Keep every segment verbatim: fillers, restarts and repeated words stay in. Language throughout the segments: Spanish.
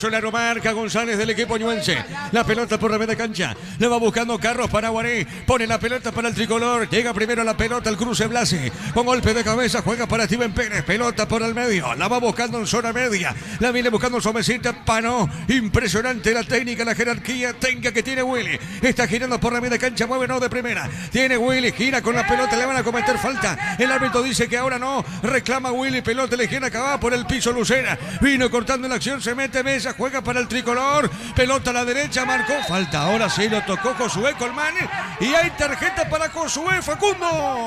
La marca González del equipo ñuense. La pelota por la media cancha. Le va buscando Carlos para Guarí. Pone la pelota para el tricolor. Llega primero la pelota el cruce Blasi. Con golpe de cabeza juega para Steven Pérez. Pelota por el medio. La va buscando en zona media. La viene buscando Somecita. Panó. Impresionante la técnica, la jerarquía técnica que tiene Willy. Está girando por la media cancha. Mueve no de primera. Tiene Willy. Gira con la pelota. Le van a cometer falta. El árbitro dice que ahora no. Reclama Willy. Pelota le gira acabada por el piso Lucena. Vino cortando la acción. Se mete Mesa. Juega para el tricolor, pelota a la derecha, marcó falta, ahora sí lo tocó Josué Colmán y hay tarjeta para Josué Facundo.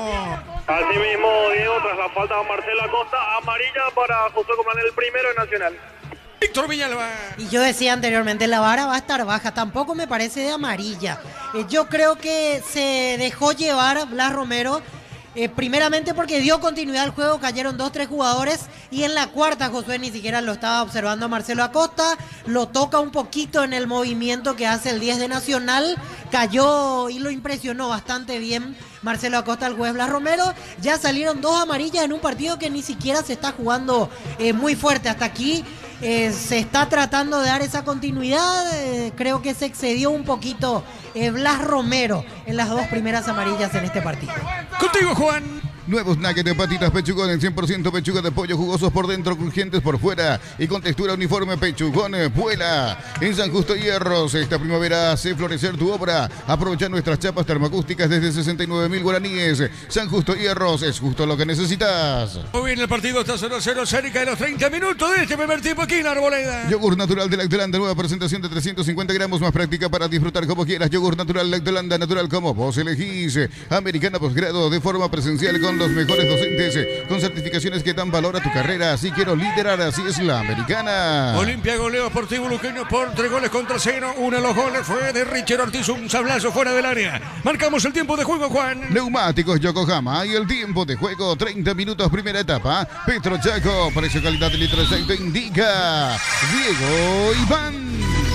Así mismo, Diego, tras la falta de Marcelo Acosta, amarilla para Josué Colmán, el primero en Nacional. Víctor Villalba. Y yo decía anteriormente, la vara va a estar baja, tampoco me parece de amarilla. Eh, yo creo que se dejó llevar Blas Romero. Eh, primeramente porque dio continuidad al juego, cayeron dos, tres jugadores y en la cuarta Josué ni siquiera lo estaba observando a Marcelo Acosta, lo toca un poquito en el movimiento que hace el diez de Nacional, cayó y lo impresionó bastante bien Marcelo Acosta al juez Blas Romero. Ya salieron dos amarillas en un partido que ni siquiera se está jugando eh, muy fuerte. Hasta aquí eh, se está tratando de dar esa continuidad, eh, creo que se excedió un poquito eh, Blas Romero en las dos primeras amarillas en este partido. Contigo, Juan. Nuevos nuggets de patitas pechugones, cien por ciento pechuga de pollo, jugosos por dentro, crujientes por fuera y con textura uniforme. Pechugones vuela en San Justo Hierros. Esta primavera hace florecer tu obra. Aprovecha nuestras chapas termoacústicas desde sesenta y nueve mil guaraníes. San Justo Hierros es justo lo que necesitas. Muy bien, el partido está cero a cero, cerca de los treinta minutos de este primer tiempo aquí en Arboleda. Yogur natural de Lactolanda, nueva presentación de trescientos cincuenta gramos, más práctica para disfrutar como quieras. Yogur natural Lactolanda, natural como vos elegís. Americana posgrado de forma presencial con los mejores docentes, con certificaciones que dan valor a tu carrera. Así quiero liderar, así es la Americana. Olimpia goleo Sportivo Luqueño por tres goles contra cero. Uno de los goles fue de Richard Ortiz, un sablazo fuera del área. Marcamos el tiempo de juego, Juan. Neumáticos Yokohama y el tiempo de juego, treinta minutos, primera etapa. Petro Chaco, precio calidad de litro de aceite indica Diego Iván.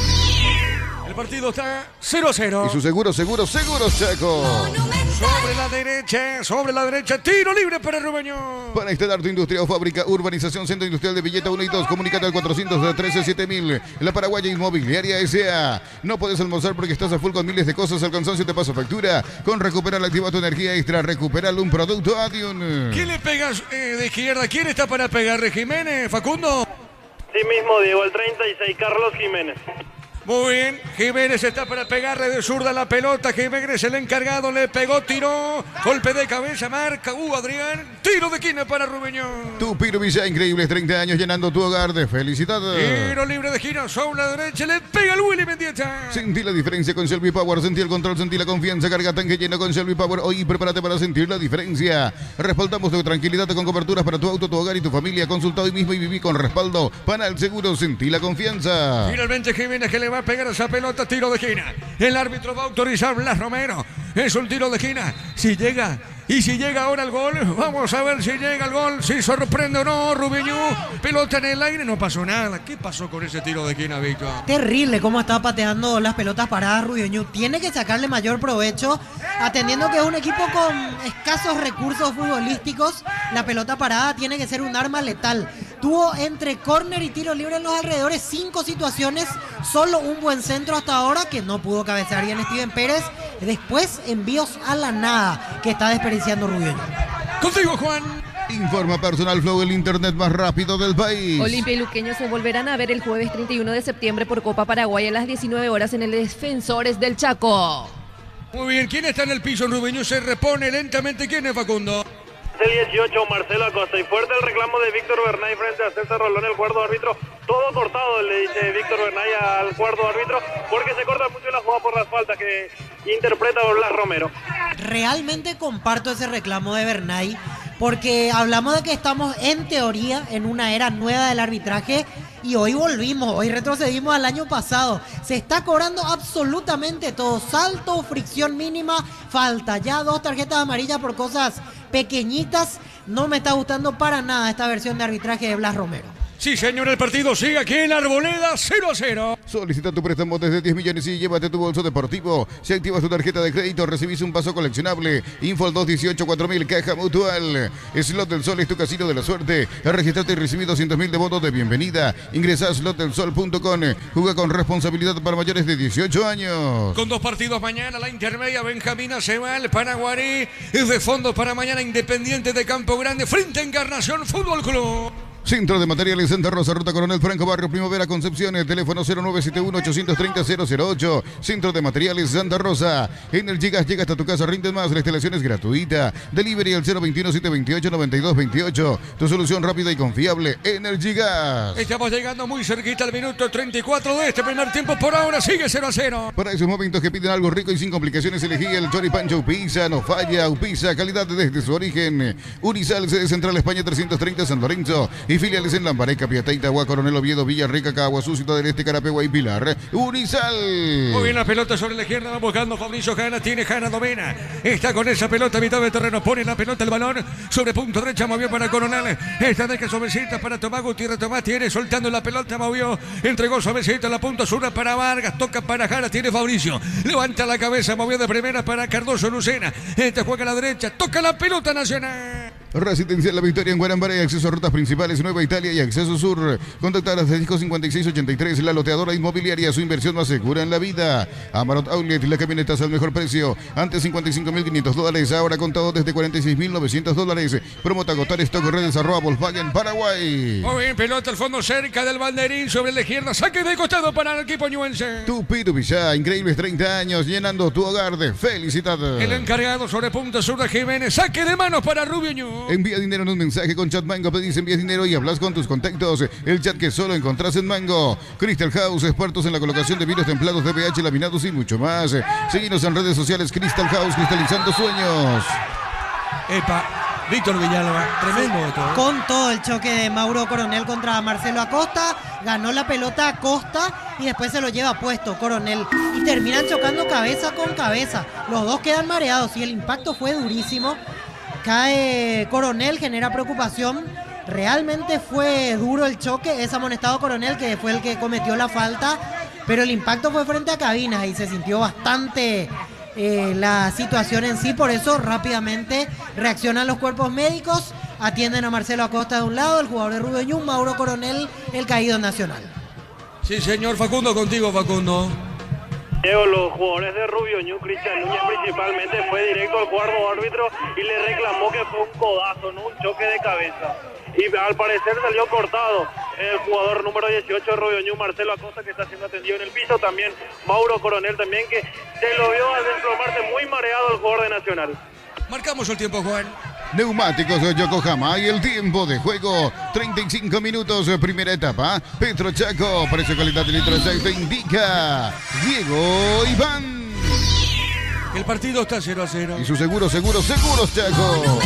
El partido está cero a cero. Y su seguro, seguro, seguro Chaco. Sobre la derecha, sobre la derecha, tiro libre para Rubeño. Para instalar tu industria o fábrica, urbanización, centro industrial de Villeta uno y dos, comunicate al cuatrocientos trece siete mil. La Paraguaya Inmobiliaria S A. No puedes almorzar porque estás a full con miles de cosas. El cansancio te pasa factura. Con Recuperal activa tu energía extra. Recuperal, un producto Adion. ¿Quién le pegas eh, de izquierda? ¿Quién está para pegarle? ¿Jiménez, Facundo? Sí mismo, Diego, el treinta y seis, Carlos Jiménez. Muy bien, Jiménez está para pegarle de zurda la pelota. Jiménez, el encargado, le pegó, tiró. Golpe de cabeza, marca. Uh, Adrián. Tiro de esquina para Rubeño. Tu Piro Villa, increíbles treinta años llenando tu hogar de felicidad. Tiro libre de esquina, sobre la derecha, le pega el Willy Mendieta. Sentí la diferencia con Shelby Power, sentí el control, sentí la confianza. Carga tanque lleno con Shelby Power. Hoy prepárate para sentir la diferencia. Respaldamos tu tranquilidad con coberturas para tu auto, tu hogar y tu familia. Consulta hoy mismo y viví con respaldo. Panal Seguro, sentí la confianza. Finalmente Jiménez que le va a pegar esa pelota, tiro de esquina. El árbitro va a autorizar Blas Romero. Es un tiro de esquina. Si llega, y si llega ahora el gol, vamos a ver si llega el gol, si sorprende o no. Rubeño, pelota en el aire, no pasó nada. ¿Qué pasó con ese tiro de esquina, Víctor? Terrible cómo está pateando las pelotas paradas Rubeño. Tiene que sacarle mayor provecho, atendiendo que es un equipo con escasos recursos futbolísticos. La pelota parada tiene que ser un arma letal. Tuvo entre córner y tiro libre en los alrededores cinco situaciones, solo un buen centro hasta ahora que no pudo cabecear bien Steven Pérez. Después envíos a la nada que está desperdiciando Rubeño. Contigo, Juan. Informa Personal Flow, el internet más rápido del país. Olimpia y Luqueño se volverán a ver el jueves treinta y uno de septiembre por Copa Paraguay a las diecinueve horas en el Defensores del Chaco. Muy bien, ¿quién está en el piso? Rubeño se repone lentamente. ¿Quién es, Facundo? El dieciocho, Marcelo Acosta. Y fuerte el reclamo de Víctor Bernay frente a César Rolón, el cuarto árbitro. Todo cortado, le dice Víctor Bernay al cuarto árbitro, porque se corta mucho la jugada por las faltas que interpreta Blas Romero. Realmente comparto ese reclamo de Bernay, porque hablamos de que estamos en teoría en una era nueva del arbitraje y hoy volvimos, hoy retrocedimos al año pasado. Se está cobrando absolutamente todo, salto, fricción mínima, falta. Ya dos tarjetas amarillas por cosas pequeñitas. No me está gustando para nada esta versión de arbitraje de Blas Romero. Sí, señor, el partido sigue aquí en Arboleda, cero a cero. Solicita tu préstamo desde diez millones y llévate tu bolso deportivo. Si activas tu tarjeta de crédito, recibís un paso coleccionable. Info al dos dieciocho cuatro mil, Caja Mutual. Slot del Sol es tu casino de la suerte. Registrate y recibí doscientos mil de votos de bienvenida. Ingresa a slot del sol punto com. Juega con responsabilidad para mayores de dieciocho años. Con dos partidos mañana, la intermedia Benjamina Ceval, Paraguarí. Es de fondo para mañana Independiente de Campo Grande frente a Encarnación Fútbol Club. Centro de Materiales Santa Rosa, Ruta Coronel Franco, Barrio Primavera, Concepción, teléfono cero nueve siete uno, ocho tres cero, cero cero ocho. Centro de Materiales Santa Rosa. Energy Gas llega hasta tu casa, rinde más, la instalación es gratuita. Delivery al cero veintiuno, setecientos veintiocho, noventa y dos veintiocho. Tu solución rápida y confiable, Energy Gas. Estamos llegando muy cerquita al minuto treinta y cuatro de este primer tiempo. Por ahora sigue cero a cero. Para esos momentos que piden algo rico y sin complicaciones, elegí el Choripancho Upisa. No falla, Upisa, calidad desde su origen. Unisal, sede Central España trescientos treinta, San Lorenzo. Y filiales en Lambaré, Capiatá, Itagua, Coronel Oviedo, Villarrica, Caguazú, Ciudad del Este, Carapegua y Pilar. Unisal. Muy bien, la pelota sobre la izquierda, va buscando Fabricio Jana, tiene Jana Domena. Está con esa pelota a mitad de terreno, pone la pelota el balón sobre punto derecha, movió para Coronel. Esta deja suavecita para Tomás Gutiérrez, Tomás tiene soltando la pelota, movió, entregó suavecita la punta sur para Vargas, toca para Jana, tiene Fabricio. Levanta la cabeza, movió de primera para Cardoso Lucena. Este juega a la derecha, toca la pelota Nacional. Residencial La Victoria en Guarambaré, acceso a rutas principales, Nueva Italia y acceso sur. Contactar a Disco cincuenta y seis ochenta y tres, la loteadora inmobiliaria, su inversión más segura en la vida. Amarot Outlet, la camioneta al mejor precio. Antes cincuenta y cinco mil quinientos dólares, ahora contado desde cuarenta y seis mil novecientos dólares. Promota agotar stock redes arroba Volkswagen Paraguay. Muy bien, pelota al fondo cerca del banderín sobre la izquierda, saque de costado para el equipo ñuense. Tupido Villá, increíbles treinta años, llenando tu hogar de felicidad. El encargado sobre punta sur de Jiménez, saque de manos para Rubio Ñu. Envía dinero en un mensaje con Chat Mango, pedís envías dinero y hablas con tus contactos. El chat que solo encontrás en Mango. Crystal House, expertos en la colocación de vinos templados, de pH, laminados y mucho más. Seguinos en redes sociales, Crystal House, cristalizando sueños. Epa, Víctor Villalba, tremendo esto, ¿eh? Con todo el choque de Mauro Coronel contra Marcelo Acosta, ganó la pelota Acosta y después se lo lleva puesto Coronel. Y terminan chocando cabeza con cabeza. Los dos quedan mareados y el impacto fue durísimo. Cae Coronel, genera preocupación. Realmente fue duro el choque. Es amonestado Coronel, que fue el que cometió la falta. Pero el impacto fue frente a Cabinas y se sintió bastante eh, la situación en sí. Por eso rápidamente reaccionan los cuerpos médicos. Atienden a Marcelo Acosta de un lado, el jugador de Rubio Ñu, Mauro Coronel, el caído Nacional. Sí, señor Facundo, contigo, Facundo. Diego, los jugadores de Rubio Ñu, Cristian Núñez principalmente, fue directo al cuarto árbitro y le reclamó que fue un codazo, no un choque de cabeza. Y al parecer salió cortado el jugador número dieciocho de Rubio Ñu, Marcelo Acosta, que está siendo atendido en el piso. También Mauro Coronel, también que se lo vio al desplomarse muy mareado el jugador de Nacional. Marcamos el tiempo, Juan. Neumáticos de Yokohama y el tiempo de juego, treinta y cinco minutos, primera etapa. Petro Chaco, precio calidad de litro de aceite indica Diego Iván. El partido está cero a cero. Y su seguro, seguro, seguros, Chaco.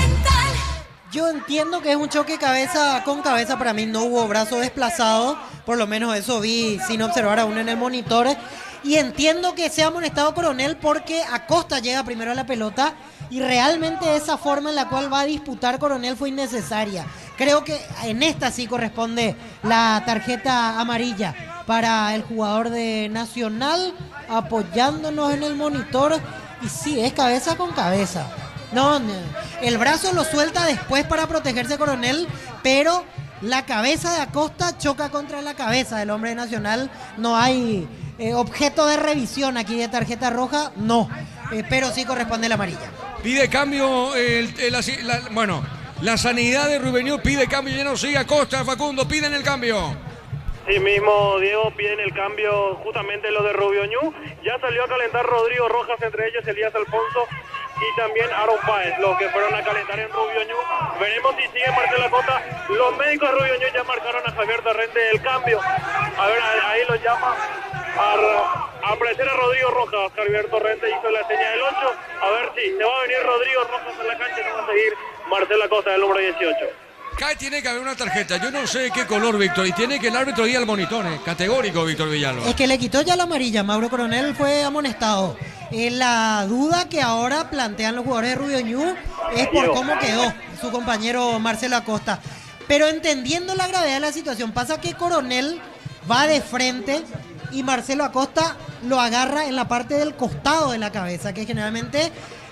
Yo entiendo que es un choque cabeza con cabeza. Para mí no hubo brazo desplazado. Por lo menos eso vi sin observar aún en el monitor. Y entiendo que sea amonestado Coronel porque Acosta llega primero a la pelota y realmente esa forma en la cual va a disputar Coronel fue innecesaria. Creo que en esta sí corresponde la tarjeta amarilla para el jugador de Nacional, apoyándonos en el monitor. Y sí, es cabeza con cabeza. No, el brazo lo suelta después para protegerse Coronel, pero la cabeza de Acosta choca contra la cabeza del hombre de Nacional. No hay eh, objeto de revisión aquí de tarjeta roja, no, eh, pero sí corresponde la amarilla. Pide cambio, el, el, la, bueno, la sanidad de Rubio Ñu pide cambio, ya no sigue Acosta, Facundo, piden el cambio. Sí mismo, Diego, piden el cambio justamente lo de Rubio Ñu. Ya salió a calentar Rodrigo Rojas, entre ellos Elías Alfonso y también Aaron Páez, los que fueron a calentar en Rubio Ñu. Veremos si sigue Marcelo Acosta. Los médicos de Rubio Ñu ya marcaron a Javier Torrente el cambio. A ver, ahí lo llama a, a aparecer a Rodrigo Rojas. Javier Torrente hizo la señal del ocho. A ver si se va a venir Rodrigo Rojas a la cancha y no va a seguir Marcelo Acosta, del número dieciocho. Acá tiene que haber una tarjeta, yo no sé qué color, Víctor, y tiene que el árbitro ir al monitor, eh. Categórico, Víctor Villalba. Es que le quitó ya la amarilla, Mauro Coronel fue amonestado. Eh, la duda que ahora plantean los jugadores de Rubio Ñu es por cómo quedó su compañero Marcelo Acosta. pero entendiendo la gravedad de la situación. Pasa que Coronel va de frente y Marcelo Acosta lo agarra en la parte del costado de la cabeza, que generalmente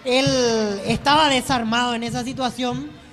él estaba desarmado en esa situación.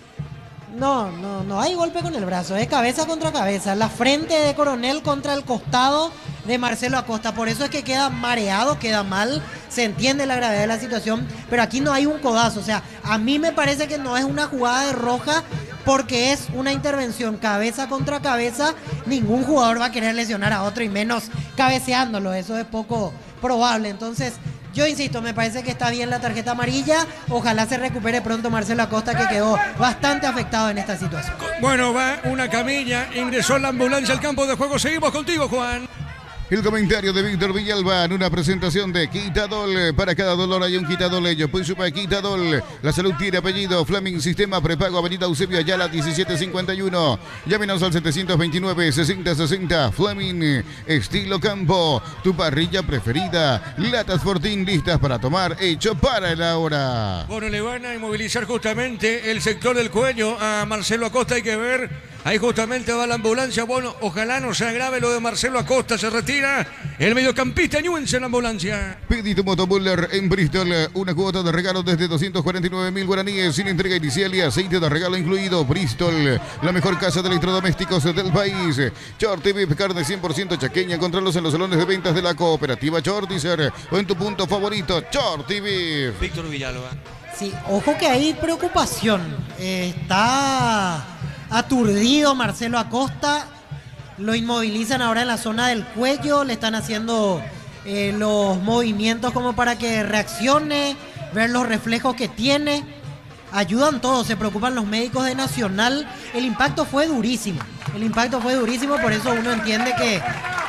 No, no, no hay golpe con el brazo, es cabeza contra cabeza, la frente de Coronel contra el costado de Marcelo Acosta, por eso es que queda mareado, queda mal, se entiende la gravedad de la situación, pero aquí no hay un codazo, o sea, a mí me parece que no es una jugada de roja porque es una intervención cabeza contra cabeza, ningún jugador va a querer lesionar a otro y menos cabeceándolo, eso es poco probable, entonces... Yo insisto, me parece que está bien la tarjeta amarilla. Ojalá se recupere pronto Marcelo Acosta, que quedó bastante afectado en esta situación. Bueno, va una camilla, ingresó la ambulancia al campo de juego. Seguimos contigo, Juan. El comentario de Víctor Villalba en una presentación de Quitadol. Para cada dolor hay un Quitadol. Ellos pues supa Quitadol. La salud tiene apellido. Flaming Sistema Prepago Avenida Eusebio Ayala diecisiete cincuenta y uno. Llámenos al setecientos veintinueve sesenta sesenta. Flaming Estilo Campo. Tu parrilla preferida. Latas Fortín listas para tomar. Hecho para el ahora. Bueno, le van a inmovilizar justamente el sector del cuello a Marcelo Acosta. Hay que ver. Ahí justamente va la ambulancia. Bueno, ojalá no se agrave lo de Marcelo Acosta. Se retira el mediocampista ñuense en la ambulancia. Pedí tu Motobuller en Bristol. Una cuota de regalo desde doscientos cuarenta y nueve mil guaraníes. Sin entrega inicial y aceite de regalo incluido. Bristol, la mejor casa de electrodomésticos del país. Shorty Beef, carne cien por ciento chaqueña. Encontrarlos en los salones de ventas de la cooperativa Shortizer o en tu punto favorito, Shorty Beef. Víctor Villalba. Sí, ojo que hay preocupación. Eh, está... aturdido Marcelo Acosta, lo inmovilizan ahora en la zona del cuello, le están haciendo eh, los movimientos como para que reaccione, ver los reflejos que tiene, ayudan todos, se preocupan los médicos de Nacional, el impacto fue durísimo, el impacto fue durísimo, por eso uno entiende que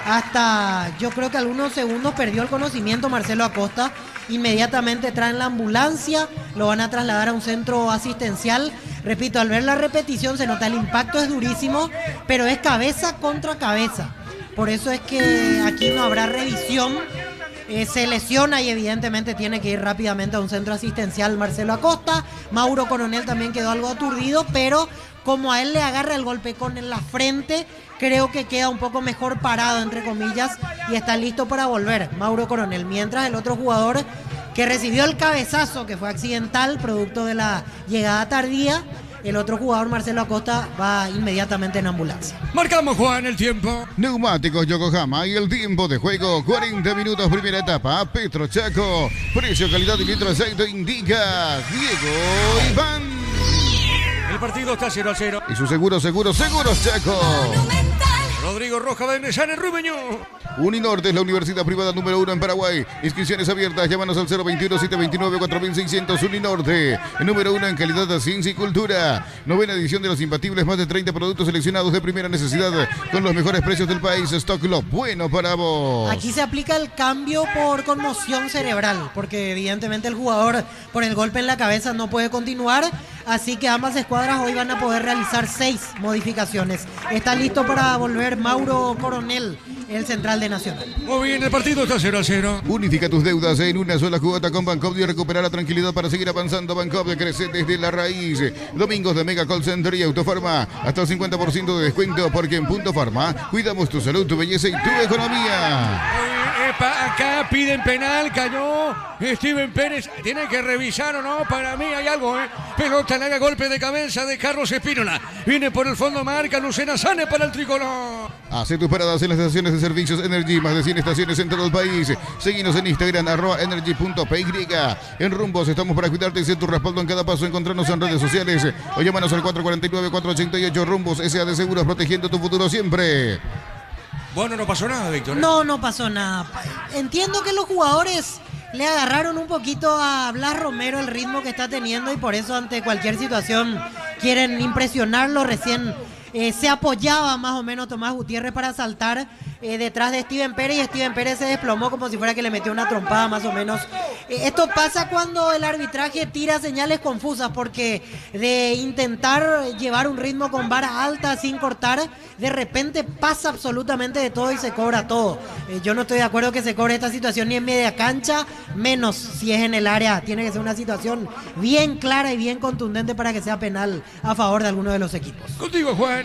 hasta yo creo que algunos segundos perdió el conocimiento Marcelo Acosta, inmediatamente traen la ambulancia, lo van a trasladar a un centro asistencial. Repito, al ver la repetición se nota el impacto es durísimo, pero es cabeza contra cabeza. Por eso es que aquí no habrá revisión. Eh, se lesiona y evidentemente tiene que ir rápidamente a un centro asistencial Marcelo Acosta. Mauro Coronel también quedó algo aturdido, pero como a él le agarra el golpe con la frente, creo que queda un poco mejor parado, entre comillas, y está listo para volver Mauro Coronel. Mientras el otro jugador que recibió el cabezazo, que fue accidental, producto de la llegada tardía, el otro jugador, Marcelo Acosta, va inmediatamente en ambulancia. Marcamos, Juan, el tiempo. Neumáticos Yokohama y el tiempo de juego, cuarenta minutos, primera etapa. Petro Chaco, precio, calidad y litro de aceite indica Diego Iván. El partido está cero a cero. Y su seguro, seguro, seguro Chaco. Rodrigo Roja va a ingresar en Rubeño. Uninorte es la universidad privada número uno en Paraguay. Inscripciones abiertas. Llámanos al cero veintiuno, setecientos veintinueve, cuatro mil seiscientos. Uninorte, número uno en calidad de ciencia y cultura. Novena edición de Los Imbatibles. Más de treinta productos seleccionados de primera necesidad con los mejores precios del país. Stock lo bueno para vos. Aquí se aplica el cambio por conmoción cerebral, porque evidentemente el jugador por el golpe en la cabeza no puede continuar. Así que ambas escuadras hoy van a poder realizar seis modificaciones. Está listo para volver Mauro Coronel, el central de Nacional. Muy bien, el partido está cero a cero. Unifica tus deudas en una sola cuota con Bancop y recupera la tranquilidad para seguir avanzando. Bancop crece desde la raíz. Domingos de Mega Call Center y Autofarma. Hasta el cincuenta por ciento de descuento porque en Punto Farma cuidamos tu salud, tu belleza y tu economía. Epa, acá piden penal, cayó Steven Pérez. Tiene que revisar o no, para mí hay algo, ¿eh? Pelota, le haga golpe de cabeza de Carlos Espínola. Viene por el fondo, marca Lucena Sane para el tricolor. Hace tus paradas en las estaciones de servicios Energy, más de cien estaciones en todo el país. Seguinos en Instagram, arroba energy punto p y. En Rumbos estamos para cuidarte y ser tu respaldo en cada paso. Encontrarnos en redes sociales o llámanos al cuatro cuatro nueve, cuatro ocho ocho. Rumbos, S A de Seguros, protegiendo tu futuro siempre. Bueno, no pasó nada, Víctor, ¿eh? No, no pasó nada. Entiendo que los jugadores le agarraron un poquito a Blas Romero el ritmo que está teniendo y por eso ante cualquier situación quieren impresionarlo. Recién eh, se apoyaba más o menos Tomás Gutiérrez para saltar, eh, detrás de Steven Pérez y Steven Pérez se desplomó como si fuera que le metió una trompada más o menos. Eh, esto pasa cuando el arbitraje tira señales confusas porque de intentar llevar un ritmo con vara alta sin cortar, de repente pasa absolutamente de todo y se cobra todo. Eh, yo no estoy de acuerdo que se cobre esta situación ni en media cancha, menos si es en el área. Tiene que ser una situación bien clara y bien contundente para que sea penal a favor de alguno de los equipos. Contigo, Juan.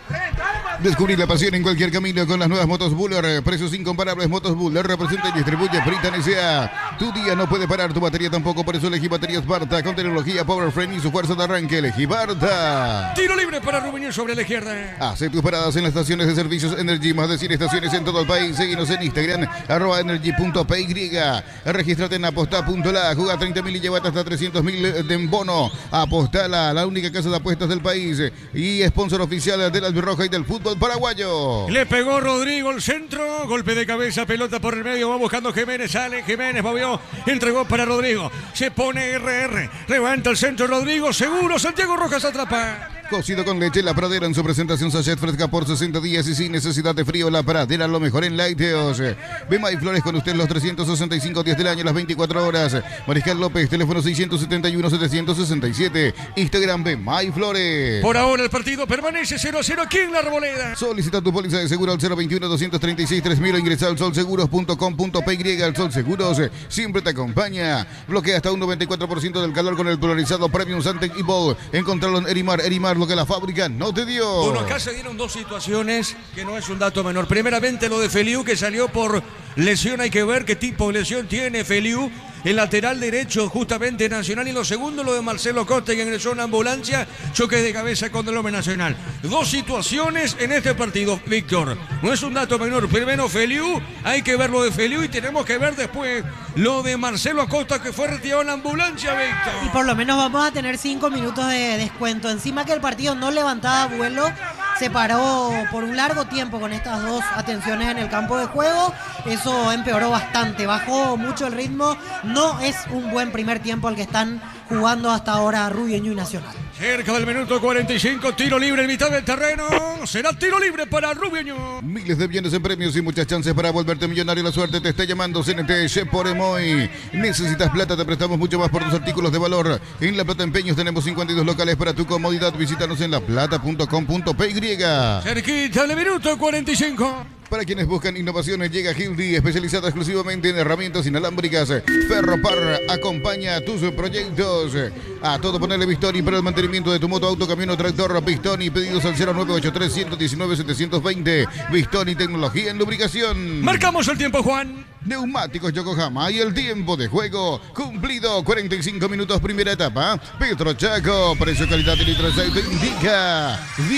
Descubrir la pasión en cualquier camino con las nuevas motos Buller. Precios incomparables. Motos Buller representa y distribuye Britan S A. Tu día no puede parar, tu batería tampoco. Por eso elegí baterías Barta con tecnología Power Frame y su fuerza de arranque. Elegí Barta. Tiro libre para Rubiño sobre la izquierda. Hace tus paradas en las estaciones de servicios Energy. Más de cien estaciones en todo el país. Seguinos en Instagram, arroba energy punto p y. Regístrate en aposta punto la. Juega treinta mil y llévate hasta trescientos mil de bono. Apostala, la única casa de apuestas del país. Y sponsor oficial de la albirroja y del fútbol paraguayo. Le pegó Rodrigo el centro, golpe de cabeza, pelota por el medio, va buscando Jiménez, sale Jiménez, movió, entregó para Rodrigo, se pone R R, levanta el centro Rodrigo, seguro, Santiago Rojas atrapa. Cocido con leche La Pradera en su presentación sachet fresca por sesenta días y sin necesidad de frío. La Pradera, lo mejor en lácteos. Bema y Flores con usted los trescientos sesenta y cinco días del año, las veinticuatro horas. Mariscal López, teléfono seiscientos setenta y uno, setecientos sesenta y siete. Instagram Bema y Flores. Por ahora el partido permanece cero a cero aquí en La Arboleda. Solicita tu póliza de seguro al cero veintiuno, doscientos treinta y seis, tres mil o ingresa al sol seguros punto com punto p y. El Sol Seguros siempre te acompaña. Bloquea hasta un noventa y cuatro por ciento del calor con el polarizado Premium Santec Evo. Encontralo en Erimar. Erimar, lo que la fábrica no te dio. Bueno, acá se dieron dos situaciones que no es un dato menor. Primeramente lo de Feliu, que salió por lesión. Hay que ver qué tipo de lesión tiene Feliu, el lateral derecho justamente Nacional. Y lo segundo, lo de Marcelo Costa, que ingresó en ambulancia, choque de cabeza con el hombre Nacional. Dos situaciones en este partido, Víctor. No es un dato menor. Primero Feliu, hay que ver lo de Feliu y tenemos que ver después lo de Marcelo Costa, que fue retirado en la ambulancia, Víctor. Y por lo menos vamos a tener cinco minutos de descuento. Encima que el partido no levantaba vuelo, se paró por un largo tiempo con estas dos atenciones en el campo de juego. Eso empeoró bastante, bajó mucho el ritmo. No es un buen primer tiempo el que están jugando hasta ahora Rubiño y Nacional. Cerca del minuto cuarenta y cinco, tiro libre en mitad del terreno. Será tiro libre para Rubiño. Miles de bienes en premios y muchas chances para volverte millonario. La suerte te está llamando. C N T Shepor Emoy. Necesitas plata, te prestamos mucho más por tus artículos de valor. En La Plata Empeños tenemos cincuenta y dos locales para tu comodidad. Visítanos en la plata punto com punto p y. Cerquita del minuto cuarenta y cinco. Para quienes buscan innovaciones, llega Hildy, especializada exclusivamente en herramientas inalámbricas. Ferropar acompaña tus proyectos. A todo ponerle Pistoni para el mantenimiento de tu moto, auto, camión o tractor. Pistoni, pedidos al cero nueve ocho tres, uno uno nueve, siete dos cero. Pistoni, tecnología en lubricación. Marcamos el tiempo, Juan. Neumáticos Yokohama y el tiempo de juego cumplido. cuarenta y cinco minutos, primera etapa. Petro Chaco, precio, calidad de litro de aceite indica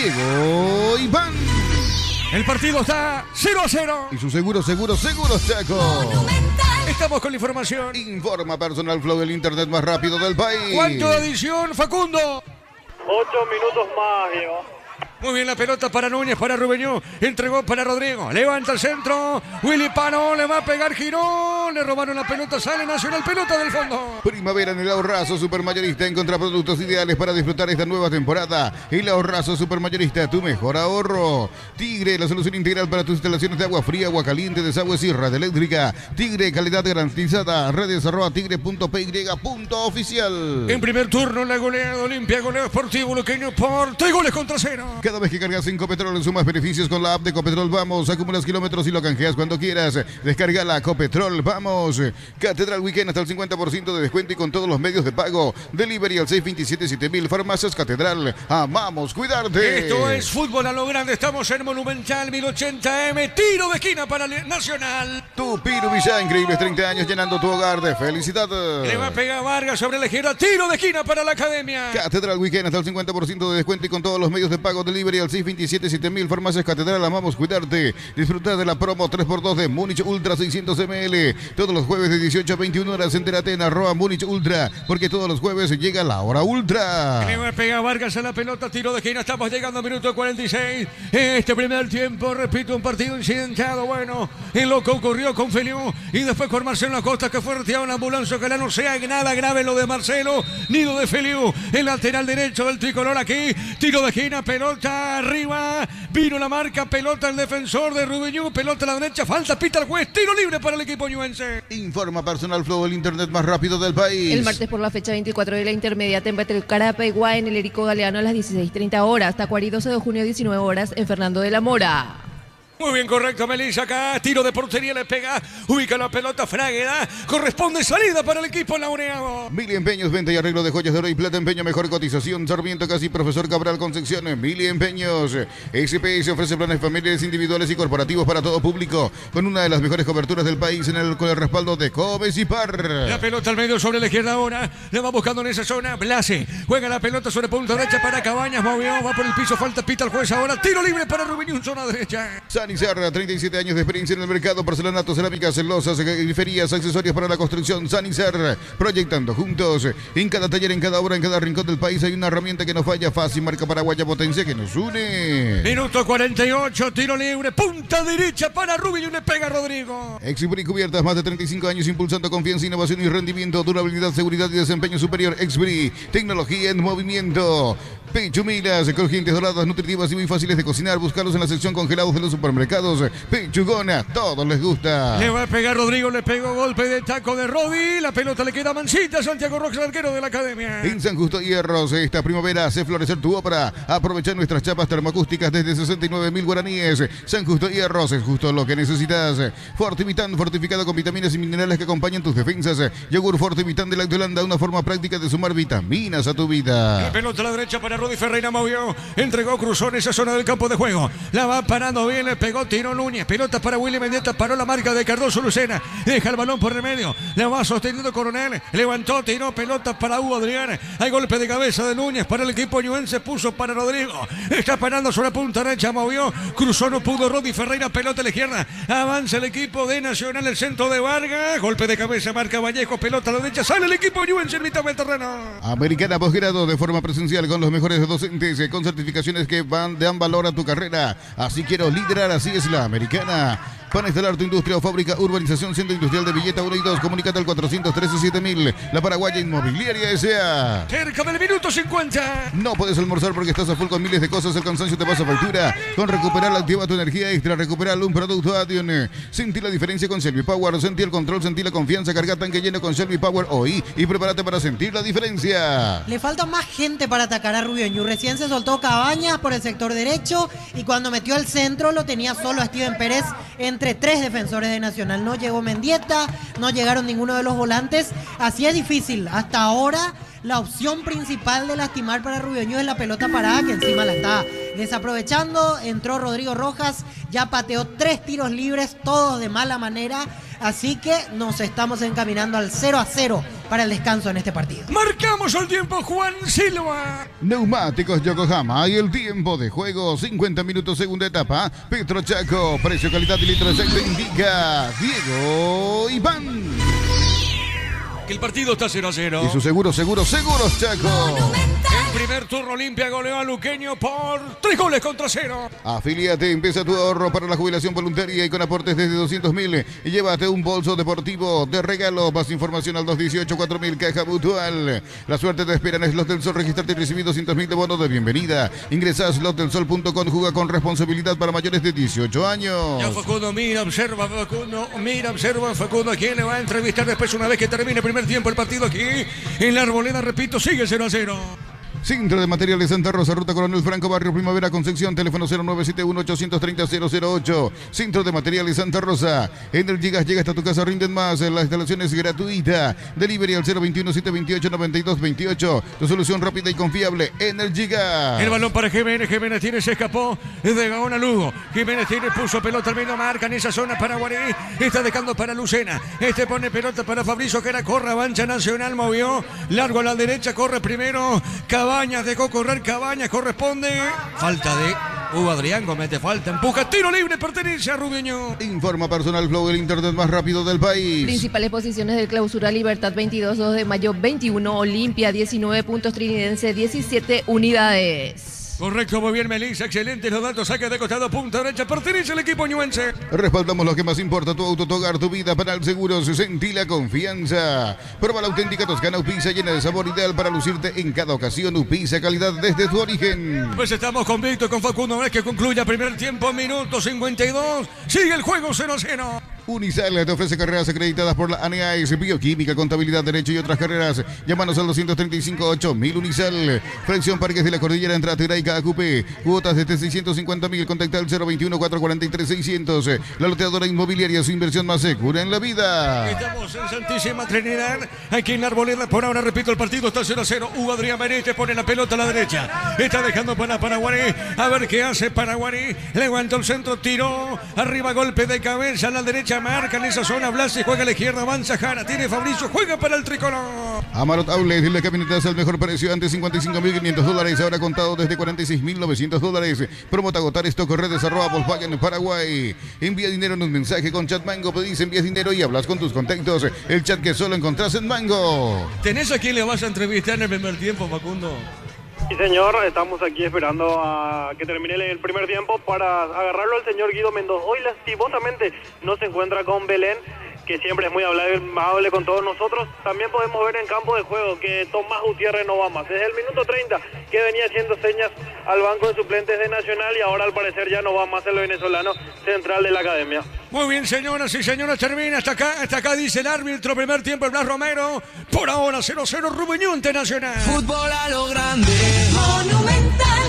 Diego Iván. El partido está cero a cero. Y su seguro, seguro, seguro Chaco. Estamos con la información. Informa Personal Flow, el internet más rápido del país. ¿Cuánto de adición, Facundo? Ocho minutos más, Diego. Muy bien, la pelota para Núñez, para Rubeñó. Entregó para Rodrigo. Levanta el centro. Willy Pano le va a pegar Girón. Le robaron la pelota. Sale Nacional. Pelota del fondo. Primavera en el Ahorrazo Supermayorista. Encontrá productos ideales para disfrutar esta nueva temporada. El Ahorrazo Supermayorista, tu mejor ahorro. Tigre, la solución integral para tus instalaciones de agua fría, agua caliente, desagüe y red eléctrica. Tigre, calidad garantizada. Redes arroba tigre punto p y punto oficial. En primer turno, la goleada Olimpia, goleo Sportivo Luqueño por tres goles contra cero. Cada vez que cargas en Copetrol, sumas beneficios con la app de Copetrol. Vamos, acumulas kilómetros y lo canjeas cuando quieras. Descarga la Copetrol. Vamos. Catedral Weekend hasta el cincuenta por ciento de descuento y con todos los medios de pago. Delivery al seis dos siete, siete mil. Farmacias Catedral. Amamos cuidarte. Esto es fútbol a lo grande. Estamos en Monumental mil ochenta eme. Tiro de esquina para Nacional. Tu Piru Villa, increíbles treinta años llenando tu hogar de felicidad. Le va a pegar Vargas sobre la izquierda. Tiro de esquina para la Academia. Catedral Weekend hasta el cincuenta por ciento de descuento y con todos los medios de pago. Delivery al seis dos siete, siete mil. Farmacias Catedral, amamos cuidarte. Disfrutar de la promo tres por dos de Múnich Ultra seiscientos mililitros. Todos los jueves de dieciocho a veintiuna horas. Entérate en arroba Múnich Ultra, porque todos los jueves llega la hora ultra. Le va a pegar Vargas a la pelota. Tiro de esquina. Estamos llegando al minuto cuarenta y seis. Este primer tiempo, repito, un partido incidentado. Bueno, en lo que ocurrió con Feliu y después con Marcelo Acosta, que fue retirado en la ambulancia. Ojalá no sea nada grave lo de Marcelo ni lo de Feliu. El lateral derecho del tricolor aquí. Tiro de esquina, pelota está arriba. Vino la marca, pelota el defensor de Rubiñú, pelota a la derecha, falta, pita el juez, tiro libre para el equipo ñuense. Informa Personal Flow, el internet más rápido del país. El martes por la fecha veinticuatro de la intermedia, entre el Carapa y Guay en el Erico Galeano a las dieciséis treinta horas. Tacuarí doce de junio, diecinueve horas en Fernando de la Mora. Muy bien, correcto, Melissa acá, tiro de portería, le pega, ubica la pelota, Fragueda, corresponde salida para el equipo laureado. Mili Empeños, venta y arreglo de joyas de oro y plata, empeño, mejor cotización, Sarmiento Casi, Profesor Cabral Concepción, Mili Empeños. S P S ofrece planes familiares, individuales y corporativos para todo público, con una de las mejores coberturas del país en el, con el respaldo de Comes y Par. La pelota al medio sobre la izquierda ahora, la va buscando en esa zona, Blase, juega la pelota sobre punta derecha para Cabañas, movió, va por el piso, falta, pita el juez ahora, tiro libre para Rubiñú, zona derecha. Sanizar, treinta y siete años de experiencia en el mercado, porcelanato, cerámicas, celosas, griferías, accesorios para la construcción. Sanizar, proyectando juntos. En cada taller, en cada obra, en cada rincón del país hay una herramienta que no falla. Fácil, marca paraguaya, potencia que nos une. Minuto cuarenta y ocho, tiro libre, punta derecha para Rubiñú, le pega Rodrigo. Exibri Cubiertas, más de treinta y cinco años impulsando confianza, innovación y rendimiento, durabilidad, seguridad y desempeño superior. Exibri, tecnología en movimiento. Pechumilas, crujientes, doradas, nutritivas y muy fáciles de cocinar. Buscarlos en la sección congelados de los supermercados. Pechugona, todos les gusta. Le va a pegar Rodrigo, le pegó golpe de taco de Rodi. La pelota le queda mansita a Santiago Rojas, arquero de la academia. En San Justo Hierros, esta primavera hace florecer tu obra. Aprovecha nuestras chapas termoacústicas desde sesenta y nueve mil guaraníes. San Justo Hierros es justo lo que necesitas. Fortivitan, fortificado con vitaminas y minerales que acompañan tus defensas. Yogur Fortivitan de Lactolanda, una forma práctica de sumar vitaminas a tu vida. La pelota a la derecha para Rodi Ferreira, movió, entregó, cruzó en esa zona del campo de juego. La va parando bien, le pegó, tiró Núñez. Pelota para Willy Mendieta, paró la marca de Cardoso Lucena. Deja el balón por el medio. La va sosteniendo Coronel. Levantó, tiró pelota para Hugo Adrián. Hay golpe de cabeza de Núñez para el equipo ñuense. Puso para Rodrigo. Está parando sobre punta derecha. Movió. Cruzó, no pudo. Rodi Ferreira, pelota a la izquierda. Avanza el equipo de Nacional, el centro de Vargas. Golpe de cabeza, marca Vallejo. Pelota a la derecha. Sale el equipo ñuense en mitad del terreno. Americana posgrado de forma presencial con los mejores docentes, con certificaciones que van, dan valor a tu carrera. Así quiero liderar, así es la Americana. Para instalar tu industria o fábrica, urbanización, centro industrial de Villeta uno y dos, comunícate al cuatrocientos trece siete mil. La Paraguaya Inmobiliaria S A. Cerca del minuto cincuenta. No puedes almorzar porque estás a full con miles de cosas, el cansancio te pasa factura. Con Recuperal activa tu energía extra. Recuperal, un producto Addion. Sentí la diferencia con Shelby Power, sentí el control, sentí la confianza. Carga tanque lleno con Shelby Power hoy y prepárate para sentir la diferencia. Le falta más gente para atacar a Rubiñú. Recién se soltó Cabañas por el sector derecho y cuando metió al centro lo tenía solo a Steven Pérez entre tres defensores de Nacional. No llegó Mendieta, no llegaron ninguno de los volantes. Así es difícil. Hasta ahora la opción principal de lastimar para Rubiñú es la pelota parada, que encima la está desaprovechando. Entró Rodrigo Rojas, ya pateó tres tiros libres, todos de mala manera. Así que nos estamos encaminando al cero a cero para el descanso en este partido. Marcamos el tiempo, Juan Silva. Neumáticos Yokohama y el tiempo de juego, cincuenta minutos, segunda etapa. Petro Chaco, precio, calidad y litro de aceite indica Diego Iván. Que el partido está cero a cero. Y su seguro, seguro, seguros Chaco. En primer turno Olimpia goleó a Luqueño por tres goles contra cero. Afíliate, empieza tu ahorro para la jubilación voluntaria y con aportes desde doscientos mil. Y llévate un bolso deportivo de regalo. Más información al dos dieciocho cuatro mil, Caja Mutual. La suerte te espera en Slot del Sol. Registrarte y recibir doscientos mil de bonos de bienvenida. Ingresa a slot del sol punto com. Juega con responsabilidad para mayores de dieciocho años. Ya Facundo mira, observa, Facundo mira, observa, Facundo a quién le va a entrevistar después una vez que termine el primer tiempo el partido aquí en la Arboleda. Repito, sigue cero a cero. Centro de Materiales Santa Rosa, Ruta Coronel Franco, Barrio Primavera, Concepción, teléfono cero nueve siete uno, ocho tres cero, cero cero ocho. Centro de Materiales Santa Rosa. Energigas llega hasta tu casa, rinden más. La instalación es gratuita. Delivery al cero veintiuno, setecientos veintiocho, noventa y dos veintiocho. Tu solución rápida y confiable, Energigas. El balón para Jiménez. Jiménez tiene, se escapó de Gaón a Lugo. Jiménez tiene, puso pelota al medio, marca en esa zona para Guarí. Está dejando para Lucena. Este pone pelota para Fabricio, que era corre, avanza Nacional, movió. Largo a la derecha, corre primero. Caballo. Cabañas, dejó correr Cabañas, corresponde. Falta de Hugo Adrián, comete falta, empuja, tiro libre, pertenece a Rubiñú. Informa Personal Flow, el internet más rápido del país. Principales posiciones del Clausura: Libertad veintidós, dos de mayo veintiuno, Olimpia diecinueve puntos, Trinidense diecisiete unidades. Correcto, muy bien, Melissa. Excelentes los datos. Saque de costado, punta derecha. Pertenece al equipo ñuense. Respaldamos lo que más importa: tu auto, tu hogar, tu vida. Para el seguro, sentí la confianza. Prueba la auténtica Toscana Upisa, llena de sabor, ideal para lucirte en cada ocasión. Upisa, calidad desde su origen. Pues estamos con Víctor, con Facundo. Una vez que concluya primer tiempo, minuto cincuenta y dos. Sigue el juego cero a cero. Unisal te ofrece carreras acreditadas por la A N A S, Bioquímica, Contabilidad, Derecho y otras carreras. Llámanos al doscientos treinta y cinco, ocho mil Unisal. Fracción Parques de la Cordillera, entre Tirá y Cacupé. Cuotas desde seiscientos cincuenta mil. Contacta al cero veintiuno, cuatrocientos cuarenta y tres, seiscientos. La loteadora inmobiliaria, su inversión más segura en la vida. Estamos en Santísima Trinidad. Aquí en la Arboleda. Por ahora, repito, el partido está cero a cero. Hugo Adrián Benítez pone la pelota a la derecha. Está dejando para Paraguarí. A ver qué hace Paraguarí. Levantó el centro, tiró. Arriba, golpe de cabeza a la derecha. Marca en esa zona. Blasi juega a la izquierda. Avanza Jara. Tiene Fabricio. Juega para el tricolor. Amarot Outlet, la camioneta al mejor precio. Antes cincuenta y cinco mil quinientos dólares. Ahora contado desde cuarenta y seis mil novecientos dólares. Promota agotar esto. Redes arroba Volkswagen Paraguay. Envía dinero en un mensaje con Chat Mango. Pedís, envías dinero y hablas con tus contactos. El chat que solo encontrás en Mango. ¿Tenés a quién le vas a entrevistar en el primer tiempo, Facundo? Sí, señor, estamos aquí esperando a que termine el primer tiempo para agarrarlo al señor Guido Mendoza. Hoy lastimosamente no se encuentra con Belén, que siempre es muy amable con todos nosotros. También podemos ver en campo de juego que Tomás Gutiérrez no va más. Desde el minuto treinta que venía haciendo señas al banco de suplentes de Nacional y ahora al parecer ya no va más el venezolano central de la academia. Muy bien, señoras y señores, termina hasta acá, hasta acá dice el árbitro, primer tiempo el Blas Romero, por ahora cero cero Rubeñonte Nacional. Fútbol a lo grande, Monumental.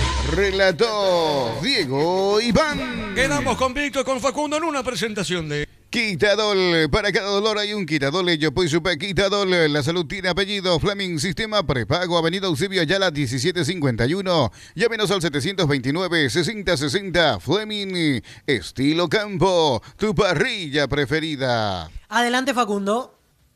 Relató Diego Iván. Quedamos con Víctor, con Facundo en una presentación de... Quitadol, para cada dolor hay un Quitadol, ello pues supe Quitadol, la salud tiene apellido, Fleming, sistema prepago, avenida Eusebio Ayala diecisiete cincuenta y uno, llámenos al setecientos veintinueve, sesenta sesenta, Fleming, estilo campo, tu parrilla preferida. Adelante, Facundo.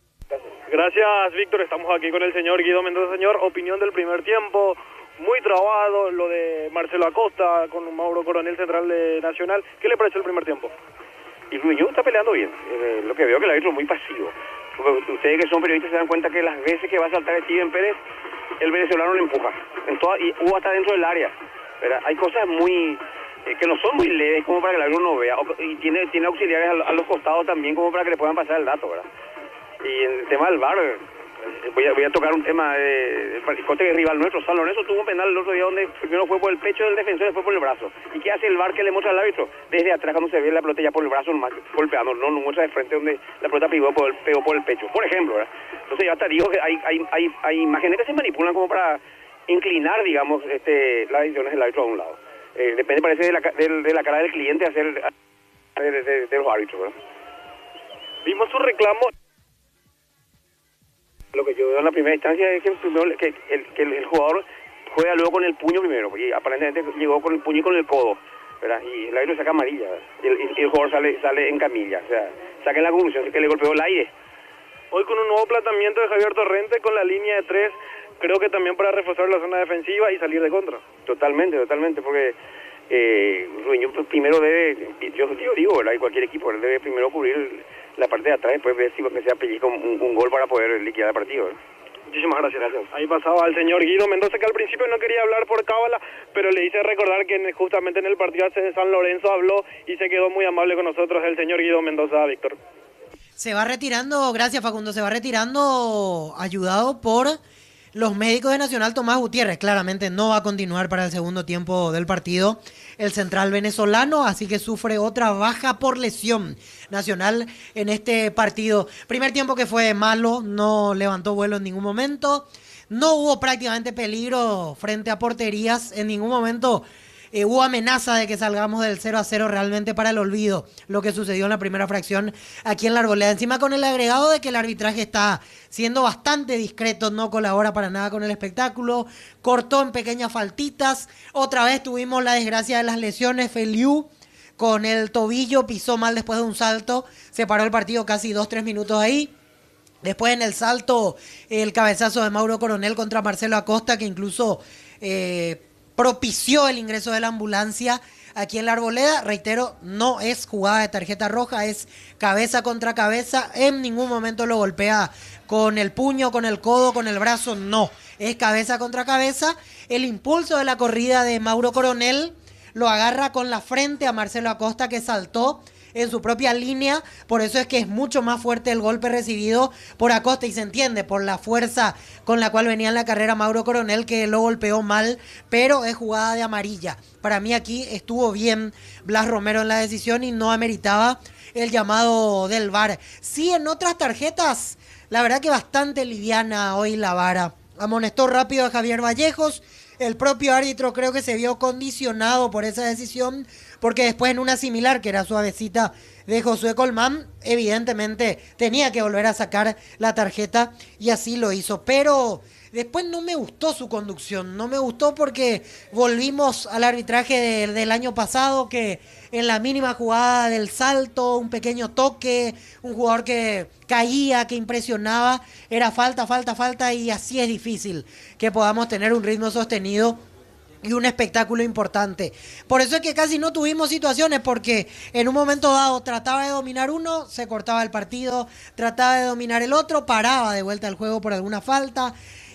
Gracias, Víctor, estamos aquí con el señor Guido Mendoza. Señor, opinión del primer tiempo, muy trabado, lo de Marcelo Acosta con Mauro Coronel, central de Nacional. ¿Qué le pareció el primer tiempo? Y Ruiño está peleando bien. Eh, lo que veo que el árbitro es muy pasivo. Porque ustedes que son periodistas se dan cuenta que las veces que va a saltar Steven Pérez, el venezolano le empuja. En toda, y hubo hasta dentro del área. ¿Verdad? Hay cosas muy eh, que no son muy leves como para que el árbitro no vea. O, y tiene, tiene auxiliares a, a los costados también como para que le puedan pasar el dato, ¿verdad? Y en el tema del V A R, voy a, voy a tocar un tema de, de corte que rival nuestro, San Lorenzo tuvo un penal el otro día donde primero fue por el pecho del defensor y después por el brazo. ¿Y qué hace el V A R que le muestra al árbitro? Desde atrás cuando se ve la pelota ya por el brazo nomás golpeando, no, no muestra de frente donde la pelota pegó por el, pegó por el pecho, por ejemplo, ¿verdad? Entonces ya te digo que hay, hay, hay, hay imágenes que se manipulan como para inclinar, digamos, este, las decisiones del árbitro a un lado. Eh, depende, parece, de la, de, de la cara del cliente hacer de, de, de, de los árbitros, ¿verdad? Vimos su reclamo. Lo que yo veo en la primera instancia es que, primero, que, el, que el, el jugador juega luego con el puño primero, porque aparentemente llegó con el puño y con el codo, ¿verdad? Y el árbitro saca amarilla, y el, y el jugador sale sale en camilla, o sea, saquen la conclusión que le golpeó el aire. Hoy con un nuevo planteamiento de Javier Torrente con la línea de tres, creo que también para reforzar la zona defensiva y salir de contra. Totalmente, totalmente, porque eh, Ruiño primero debe, yo digo, digo, ¿verdad? Y cualquier equipo debe primero cubrir la parte de atrás, después ver si se apellica un, un, un gol para poder liquidar el partido, ¿eh? Muchísimas gracias, gracias. Ahí pasaba al señor Guido Mendoza, que al principio no quería hablar por cábala, pero le hice recordar que en, justamente en el partido de San Lorenzo habló y se quedó muy amable con nosotros el señor Guido Mendoza, Víctor. Se va retirando, gracias Facundo, se va retirando ayudado por los médicos de Nacional. Tomás Gutiérrez claramente no va a continuar para el segundo tiempo del partido el central venezolano, así que sufre otra baja por lesión Nacional en este partido. Primer tiempo que fue malo, no levantó vuelo en ningún momento, no hubo prácticamente peligro frente a porterías, en ningún momento eh, hubo amenaza de que salgamos del cero a cero, realmente para el olvido lo que sucedió en la primera fracción aquí en la Arboleda. Encima con el agregado de que el arbitraje está siendo bastante discreto, no colabora para nada con el espectáculo, cortó en pequeñas faltitas, otra vez tuvimos la desgracia de las lesiones. Feliu con el tobillo pisó mal después de un salto, se paró el partido casi dos, tres minutos ahí. Después en el salto, el cabezazo de Mauro Coronel contra Marcelo Acosta, que incluso eh, propició el ingreso de la ambulancia aquí en la Arboleda. Reitero, no es jugada de tarjeta roja, es cabeza contra cabeza. En ningún momento lo golpea con el puño, con el codo, con el brazo, no. es cabeza contra cabeza. El impulso de la corrida de Mauro Coronel lo agarra con la frente a Marcelo Acosta, que saltó en su propia línea, por eso es que es mucho más fuerte el golpe recibido por Acosta y se entiende por la fuerza con la cual venía en la carrera Mauro Coronel, que lo golpeó mal, pero es jugada de amarilla. Para mí aquí estuvo bien Blas Romero en la decisión y no ameritaba el llamado del V A R. Sí, en otras tarjetas, la verdad que bastante liviana hoy la vara. Amonestó rápido a Javier Vallejos. El propio árbitro creo que se vio condicionado por esa decisión, porque después en una similar, que era suavecita, de Josué Colmán, evidentemente tenía que volver a sacar la tarjeta y así lo hizo. Pero después no me gustó su conducción, no me gustó porque volvimos al arbitraje de, del año pasado, que en la mínima jugada del salto, un pequeño toque, un jugador que caía, que impresionaba, era falta, falta, falta, y así es difícil que podamos tener un ritmo sostenido y un espectáculo importante. Por eso es que casi no tuvimos situaciones, porque en un momento dado trataba de dominar uno, se cortaba el partido, trataba de dominar el otro, paraba de vuelta el juego por alguna falta,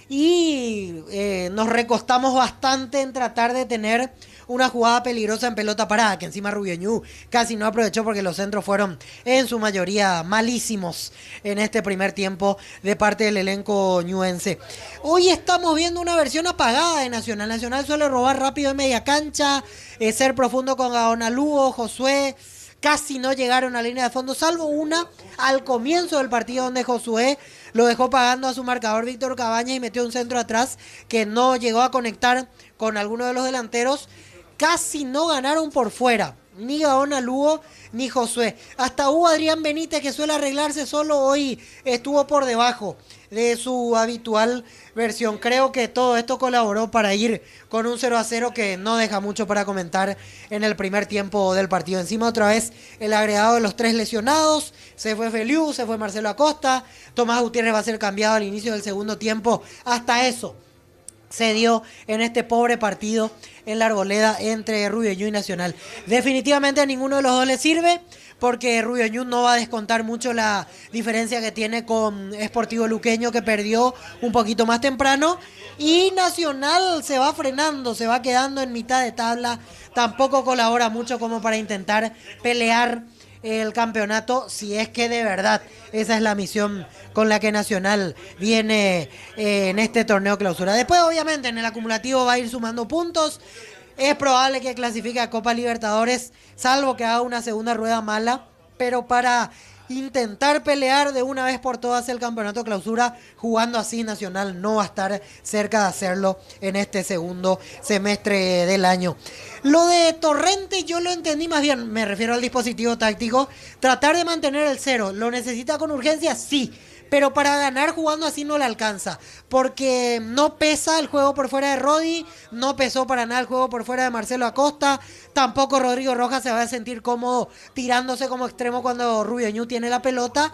y eh, nos recostamos bastante en tratar de tener una jugada peligrosa en pelota parada, que encima Rubio Ñu casi no aprovechó porque los centros fueron en su mayoría malísimos en este primer tiempo de parte del elenco ñuense. Hoy estamos viendo una versión apagada de Nacional. Nacional suele robar rápido en media cancha, eh, ser profundo con Gaona Lugo, Josué. Casi no llegaron a la línea de fondo, salvo una al comienzo del partido donde Josué lo dejó pagando a su marcador Víctor Cabañas y metió un centro atrás que no llegó a conectar con alguno de los delanteros. Casi no ganaron por fuera, ni Gaona Lugo ni Josué. Hasta hubo Adrián Benítez, que suele arreglarse solo, hoy estuvo por debajo de su habitual versión. Creo que todo esto colaboró para ir con un cero a cero que no deja mucho para comentar en el primer tiempo del partido. Encima otra vez el agregado de los tres lesionados, se fue Feliu, se fue Marcelo Acosta, Tomás Gutiérrez va a ser cambiado al inicio del segundo tiempo. Hasta eso se dio en este pobre partido en la Arboleda entre Rubio Ñu y Nacional. Definitivamente a ninguno de los dos le sirve, porque Rubio Ñu no va a descontar mucho la diferencia que tiene con Sportivo Luqueño, que perdió un poquito más temprano, y Nacional se va frenando, se va quedando en mitad de tabla, tampoco colabora mucho como para intentar pelear el campeonato, si es que de verdad esa es la misión con la que Nacional viene eh, en este torneo clausura. Después obviamente en el acumulativo va a ir sumando puntos, es probable que clasifique a Copa Libertadores, salvo que haga una segunda rueda mala, pero para intentar pelear de una vez por todas el campeonato clausura, jugando así Nacional no va a estar cerca de hacerlo en este segundo semestre del año. Lo de Torrente yo lo entendí más bien, me refiero al dispositivo táctico, tratar de mantener el cero, ¿lo necesita con urgencia? Sí, pero para ganar jugando así no le alcanza, porque no pesa el juego por fuera de Rodi, no pesó para nada el juego por fuera de Marcelo Acosta, tampoco Rodrigo Rojas se va a sentir cómodo tirándose como extremo cuando Rubio Ñu tiene la pelota,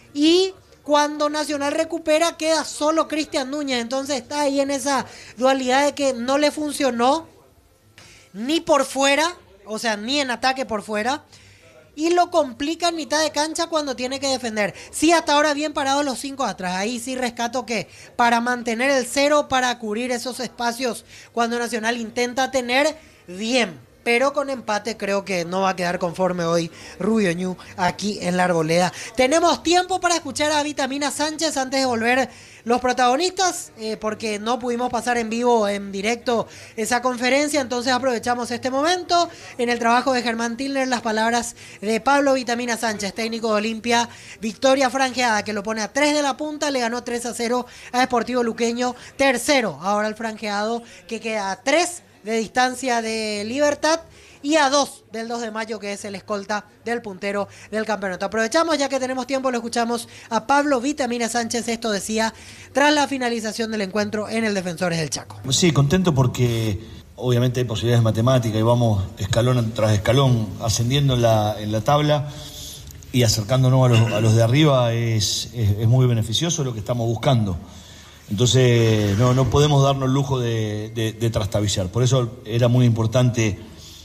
y cuando Nacional recupera queda solo Cristian Núñez, entonces está ahí en esa dualidad de que no le funcionó ni por fuera, o sea, ni en ataque por fuera, y lo complica en mitad de cancha cuando tiene que defender. Sí, hasta ahora bien parados los cinco atrás, ahí sí rescato que para mantener el cero, para cubrir esos espacios cuando Nacional intenta tener, bien, pero con empate creo que no va a quedar conforme hoy Rubio Ñu aquí en la Arboleda. Tenemos tiempo para escuchar a Vitamina Sánchez antes de volver los protagonistas, eh, porque no pudimos pasar en vivo, en directo, esa conferencia, entonces aprovechamos este momento. En el trabajo de Germán Tilner, las palabras de Pablo Vitamina Sánchez, técnico de Olimpia, victoria franjeada que lo pone a tres de la punta, le ganó tres a cero a Sportivo Luqueño, tercero ahora el franjeado, que queda a tres de distancia de Libertad y a dos del dos de mayo, que es el escolta del puntero del campeonato. Aprovechamos, ya que tenemos tiempo, lo escuchamos a Pablo Vitamina Sánchez. Esto decía tras la finalización del encuentro en el Defensores del Chaco. Sí, contento porque obviamente hay posibilidades matemáticas y vamos escalón tras escalón ascendiendo en la, en la tabla y acercándonos a los, a los de arriba es, es, es muy beneficioso lo que estamos buscando. Entonces no, no podemos darnos el lujo de, de, de trastabillar. Por eso era muy importante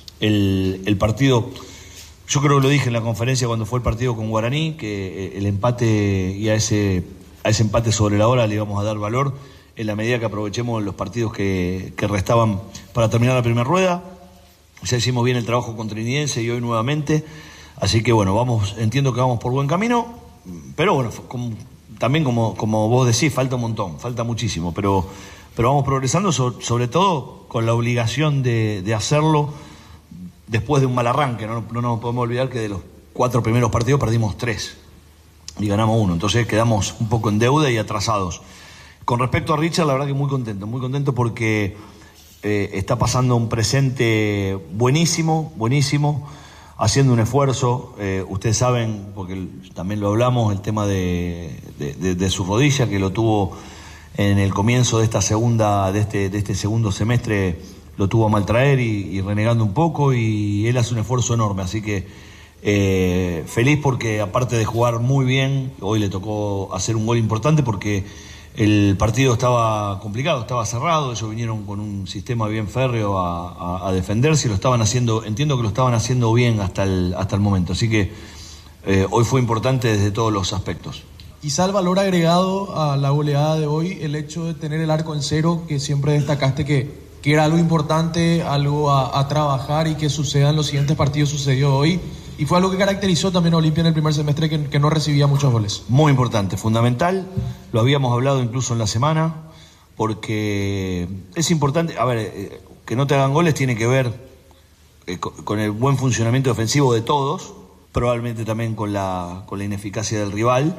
el, el partido. Yo creo que lo dije en la conferencia cuando fue el partido con Guaraní, que el empate y a ese, a ese empate sobre la hora le íbamos a dar valor en la medida que aprovechemos los partidos que, que restaban para terminar la primera rueda. Ya hicimos bien el trabajo con Trinidense y hoy nuevamente, así que bueno, vamos, entiendo que vamos por buen camino, pero bueno, como, también como, como vos decís, falta un montón, falta muchísimo, pero, pero vamos progresando, so, sobre todo con la obligación de, de hacerlo después de un mal arranque. No, no nos podemos olvidar que de los cuatro primeros partidos perdimos tres y ganamos uno, entonces quedamos un poco en deuda y atrasados. Con respecto a Richard, la verdad que muy contento, muy contento porque eh, está pasando un presente buenísimo, buenísimo, haciendo un esfuerzo. Eh, ustedes saben, porque también lo hablamos, el tema de, de, de, de su rodilla, que lo tuvo en el comienzo de esta segunda, de este, de este segundo semestre, lo tuvo a mal traer y, y renegando un poco, y él hace un esfuerzo enorme, así que Eh, feliz porque aparte de jugar muy bien, hoy le tocó hacer un gol importante porque el partido estaba complicado, estaba cerrado, ellos vinieron con un sistema bien férreo a, a, a defenderse y lo estaban haciendo, entiendo que lo estaban haciendo bien hasta el, hasta el momento, así que eh, hoy fue importante desde todos los aspectos. Quizá el valor agregado a la goleada de hoy, el hecho de tener el arco en cero, que siempre destacaste que, que era algo importante, algo a, a trabajar y que suceda en los siguientes partidos, sucedió hoy. Y fue algo que caracterizó también a Olimpia en el primer semestre, que, que no recibía muchos goles. Muy importante, fundamental. Lo habíamos hablado incluso en la semana, porque es importante, a ver, eh, que no te hagan goles tiene que ver eh, con, con el buen funcionamiento defensivo de todos, probablemente también con la, con la ineficacia del rival.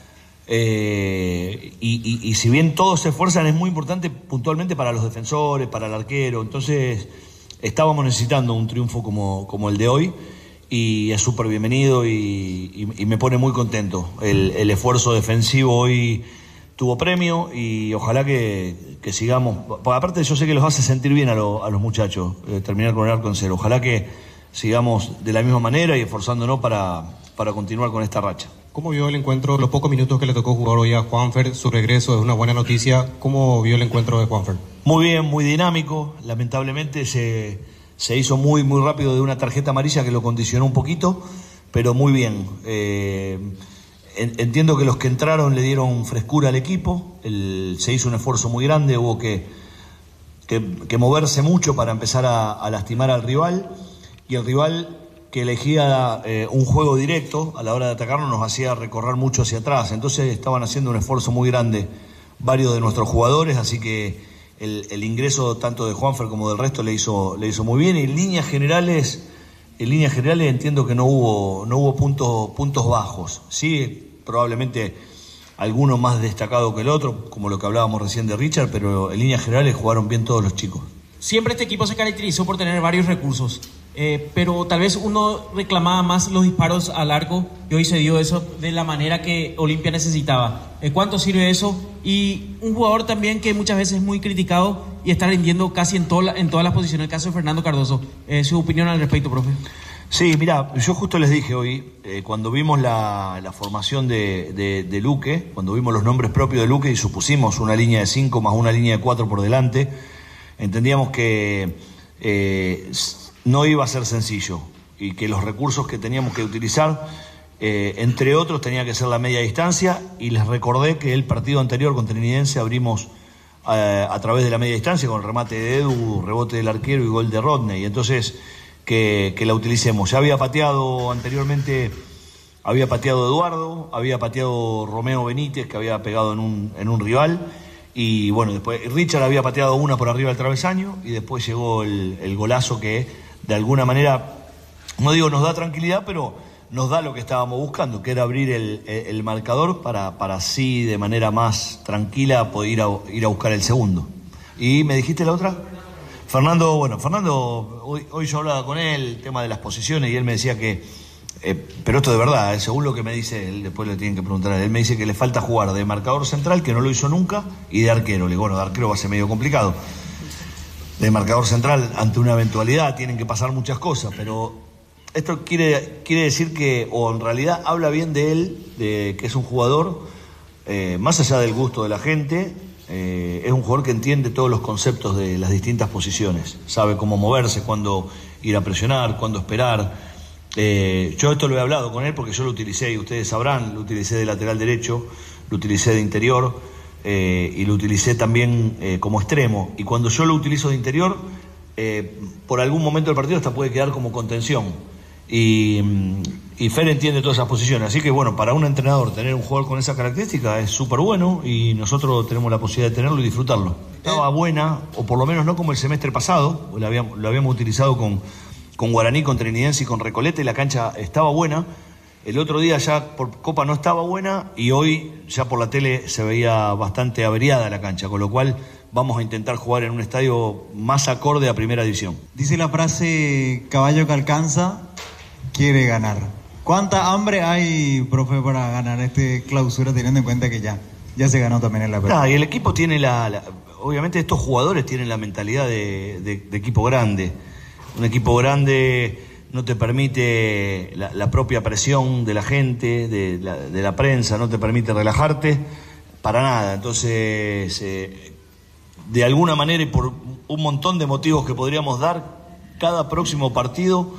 Eh, y, y, y si bien todos se esfuerzan, es muy importante puntualmente para los defensores, para el arquero. Entonces, estábamos necesitando un triunfo como, como el de hoy. Y es súper bienvenido y, y, y me pone muy contento. El, el esfuerzo defensivo hoy tuvo premio y ojalá que, que sigamos. Aparte yo sé que los hace sentir bien a, lo, a los muchachos, eh, terminar con el arco en cero. Ojalá que sigamos de la misma manera y esforzándonos para, para continuar con esta racha. ¿Cómo vio el encuentro, los pocos minutos que le tocó jugar hoy a Juanfer? Su regreso es una buena noticia. ¿Cómo vio el encuentro de Juanfer? Muy bien, muy dinámico. Lamentablemente se... Se hizo muy, muy rápido de una tarjeta amarilla que lo condicionó un poquito, pero muy bien. Eh, entiendo que los que entraron le dieron frescura al equipo, el, se hizo un esfuerzo muy grande, hubo que, que, que moverse mucho para empezar a, a lastimar al rival, y el rival que elegía eh, un juego directo a la hora de atacarnos nos hacía recorrer mucho hacia atrás, entonces estaban haciendo un esfuerzo muy grande varios de nuestros jugadores, así que El, el ingreso tanto de Juanfer como del resto le hizo, le hizo muy bien. Y en líneas generales, en líneas generales entiendo que no hubo, no hubo puntos, puntos bajos. Sí, probablemente alguno más destacado que el otro, como lo que hablábamos recién de Richard, pero en líneas generales jugaron bien todos los chicos. Siempre este equipo se caracterizó por tener varios recursos, eh, pero tal vez uno reclamaba más los disparos al arco y hoy se dio eso de la manera que Olimpia necesitaba. Eh, ¿Cuánto sirve eso? Y un jugador también que muchas veces es muy criticado y está rindiendo casi en, toda, en todas las posiciones, el caso de Fernando Cardoso. Eh, ¿Su opinión al respecto, profe? Sí, mira, yo justo les dije hoy, eh, cuando vimos la, la formación de, de, de Luque, cuando vimos los nombres propios de Luque y supusimos una línea de cinco más una línea de cuatro por delante, entendíamos que eh, no iba a ser sencillo y que los recursos que teníamos que utilizar, eh, entre otros, tenía que ser la media distancia, y les recordé que el partido anterior con Trinidense abrimos eh, a través de la media distancia con el remate de Edu, rebote del arquero y gol de Rodney, entonces que, que la utilicemos. Ya había pateado anteriormente, había pateado Eduardo, había pateado Romeo Benítez, que había pegado en un, en un rival. Y bueno, después Richard había pateado una por arriba del travesaño y después llegó el, el golazo que de alguna manera, no digo nos da tranquilidad, pero nos da lo que estábamos buscando, que era abrir el, el marcador para, para así de manera más tranquila poder ir a, ir a buscar el segundo. ¿Y me dijiste la otra? Fernando, bueno, Fernando, hoy, hoy yo hablaba con él, el tema de las posiciones, y él me decía que, eh, pero esto de verdad, eh, según lo que me dice él, después le tienen que preguntar a él, él me dice que le falta jugar de marcador central, que no lo hizo nunca, y de arquero. Le digo, bueno, de arquero va a ser medio complicado. De marcador central, ante una eventualidad, tienen que pasar muchas cosas, pero esto quiere, quiere decir que, o en realidad habla bien de él, de que es un jugador, eh, más allá del gusto de la gente, eh, es un jugador que entiende todos los conceptos de las distintas posiciones, sabe cómo moverse, cuándo ir a presionar, cuándo esperar. Eh, yo esto lo he hablado con él porque yo lo utilicé, y ustedes sabrán, lo utilicé de lateral derecho, lo utilicé de interior, eh, y lo utilicé también eh, como extremo. Y cuando yo lo utilizo de interior, eh, por algún momento del partido hasta puede quedar como contención. Y, y Fer entiende todas esas posiciones. Así que bueno, para un entrenador tener un jugador con esa característica es súper bueno y nosotros tenemos la posibilidad de tenerlo y disfrutarlo. Estaba buena, o por lo menos no como el semestre pasado, lo habíamos, lo habíamos utilizado con, con Guaraní, con Trinidense y con Recoleta, y la cancha estaba buena. El otro día ya por Copa no estaba buena y hoy ya por la tele se veía bastante averiada la cancha, con lo cual vamos a intentar jugar en un estadio más acorde a Primera División. Dice la frase, caballo que alcanza, quiere ganar. ¿Cuánta hambre hay, profe, para ganar este clausura, teniendo en cuenta que ya, ya se ganó también en la pelota? Ah, y el equipo tiene la, la... Obviamente estos jugadores tienen la mentalidad de, de, de equipo grande. Un equipo grande no te permite la, la propia presión de la gente, de la, de la prensa, no te permite relajarte para nada. Entonces, eh, de alguna manera y por un montón de motivos que podríamos dar, cada próximo partido,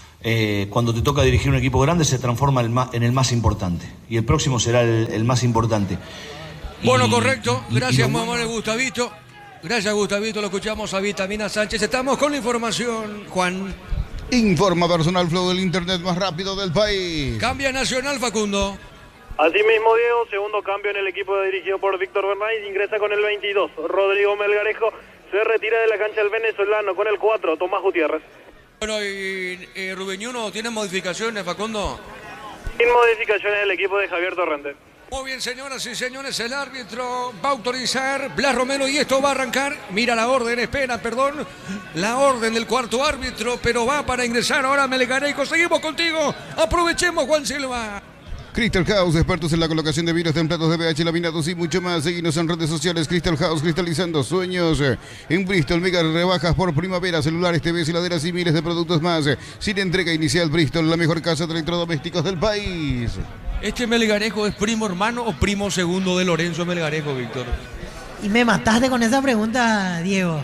eh, cuando te toca dirigir un equipo grande, se transforma el más, en el más importante. Y el próximo será el, el más importante. Bueno, y, correcto. Gracias, muy amable Gustavito. Gracias, Gustavito. Lo escuchamos a Vitamina Sánchez. Estamos con la información, Juan. Informa Personal Flow, el internet más rápido del país. Cambia Nacional, Facundo. Así mismo, Diego, segundo cambio en el equipo dirigido por Víctor Bernay. Ingresa con el veintidós. Rodrigo Melgarejo se retira de la cancha el venezolano con el cuatro. Tomás Gutiérrez. Bueno, y, y Rubeñuno, ¿tiene modificaciones, Facundo? Sin modificaciones del equipo de Javier Torrente. Muy bien, señoras y señores, el árbitro va a autorizar Blas Romero y esto va a arrancar. Mira la orden, espera, perdón, la orden del cuarto árbitro, pero va para ingresar ahora Melgarejo. Seguimos contigo, aprovechemos, Juan Silva. Crystal House, expertos en la colocación de vinos templados de pH, laminados y mucho más. Seguinos en redes sociales. Crystal House, cristalizando sueños. En Bristol, mega rebajas por primavera, celulares, T Vs, heladeras y miles de productos más. Sin entrega inicial, Bristol, la mejor casa de electrodomésticos del país. ¿Este Melgarejo es primo hermano o primo segundo de Lorenzo Melgarejo, Víctor? Y me mataste con esa pregunta, Diego.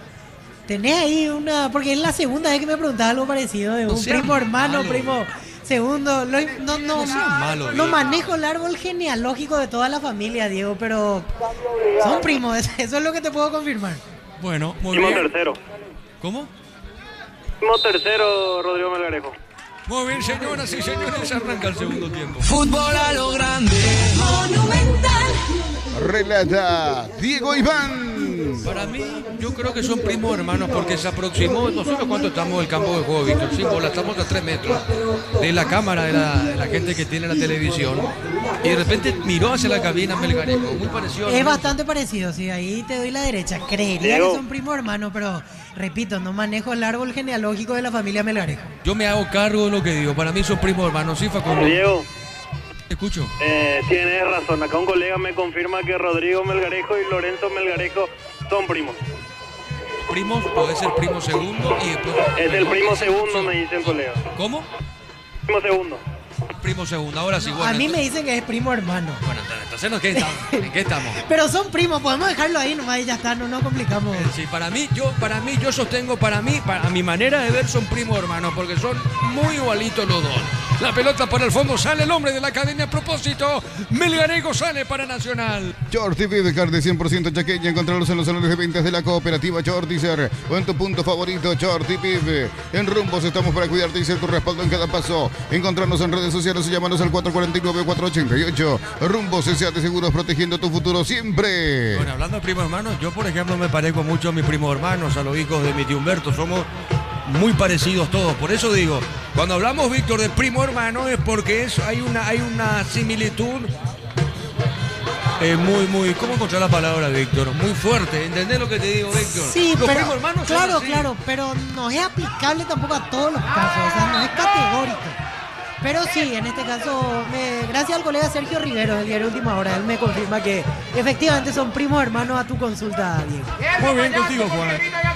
Tenés ahí una... Porque es la segunda vez que me preguntaba algo parecido. De un no primo hermano, malo. Primo segundo. Lo, no, no, no, malo, no manejo el árbol genealógico de toda la familia, Diego, pero son primos. Eso es lo que te puedo confirmar. Bueno, muy primo bien. tercero. ¿Cómo? Primo tercero, Rodrigo Melgarejo. Muy bien, señoras y señores, arranca el segundo tiempo. Fútbol a lo grande. Monumental. Relata Diego Iván. Para mí, yo creo que son primos hermanos porque se aproximó. Nosotros cuánto estamos del campo de juego, Víctor. Sí, bola, estamos a tres metros de la cámara de la, de la gente que tiene la televisión. Y de repente miró hacia la cabina Melgarejo. Muy parecido. Es bastante parecido, sí. Ahí te doy la derecha. Creería Diego. que son primos hermanos, pero repito, no manejo el árbol genealógico de la familia Melgarejo. Yo me hago cargo de lo que digo. Para mí son primos hermanos. Sí, Facundo. Diego. Escucho. Eh, tienes razón. Acá un colega me confirma que Rodrigo Melgarejo y Lorenzo Melgarejo son primos. ¿Primos? Puede ser primo segundo y después... Es el primo segundo, me dice el colega. ¿Cómo? Primo segundo. Primo segundo, ahora sí. Bueno, a mí entonces... me dicen que es primo hermano. Bueno, entonces ¿en qué estamos? ¿En qué estamos? Pero son primos, podemos dejarlo ahí nomás y ya está, no nos complicamos. Sí, para mí, yo, para mí, yo sostengo, para mí, para mi manera de ver, son primos hermanos, porque son muy igualitos los dos. La pelota por el fondo, sale el hombre de la academia a propósito. Melgarejo sale para Nacional. Shorty Vidcar de cien por ciento chaqueña. Encontrarlos en los salones de ventas de la cooperativa Shortizer o en tu punto favorito, Shorty Vive. En Rumbos estamos para cuidarte y ser tu respaldo en cada paso. Encontrarnos en redes sociales y llámanos al cuatro cuatro nueve, cuatro ocho ocho. Rumbos S A de Seguros, protegiendo tu futuro siempre. Bueno, hablando de primos hermanos, yo por ejemplo me parezco mucho a mis primos hermanos, a los hijos de mi tío Humberto. Somos muy parecidos todos. Por eso digo, cuando hablamos, Víctor, de primo hermano es porque es, hay, una, hay una similitud eh, muy, muy, ¿cómo encontrar la palabra, Víctor? Muy fuerte, ¿entendés lo que te digo, Víctor? Sí, los pero, primos hermanos claro, son así. claro, pero no es aplicable tampoco a todos los casos, o sea, no es categórico. Pero sí, en este caso, me, gracias al colega Sergio Rivero del diario Última Hora, él me confirma que efectivamente son primos hermanos a tu consulta, Diego. Muy bien contigo, Juan.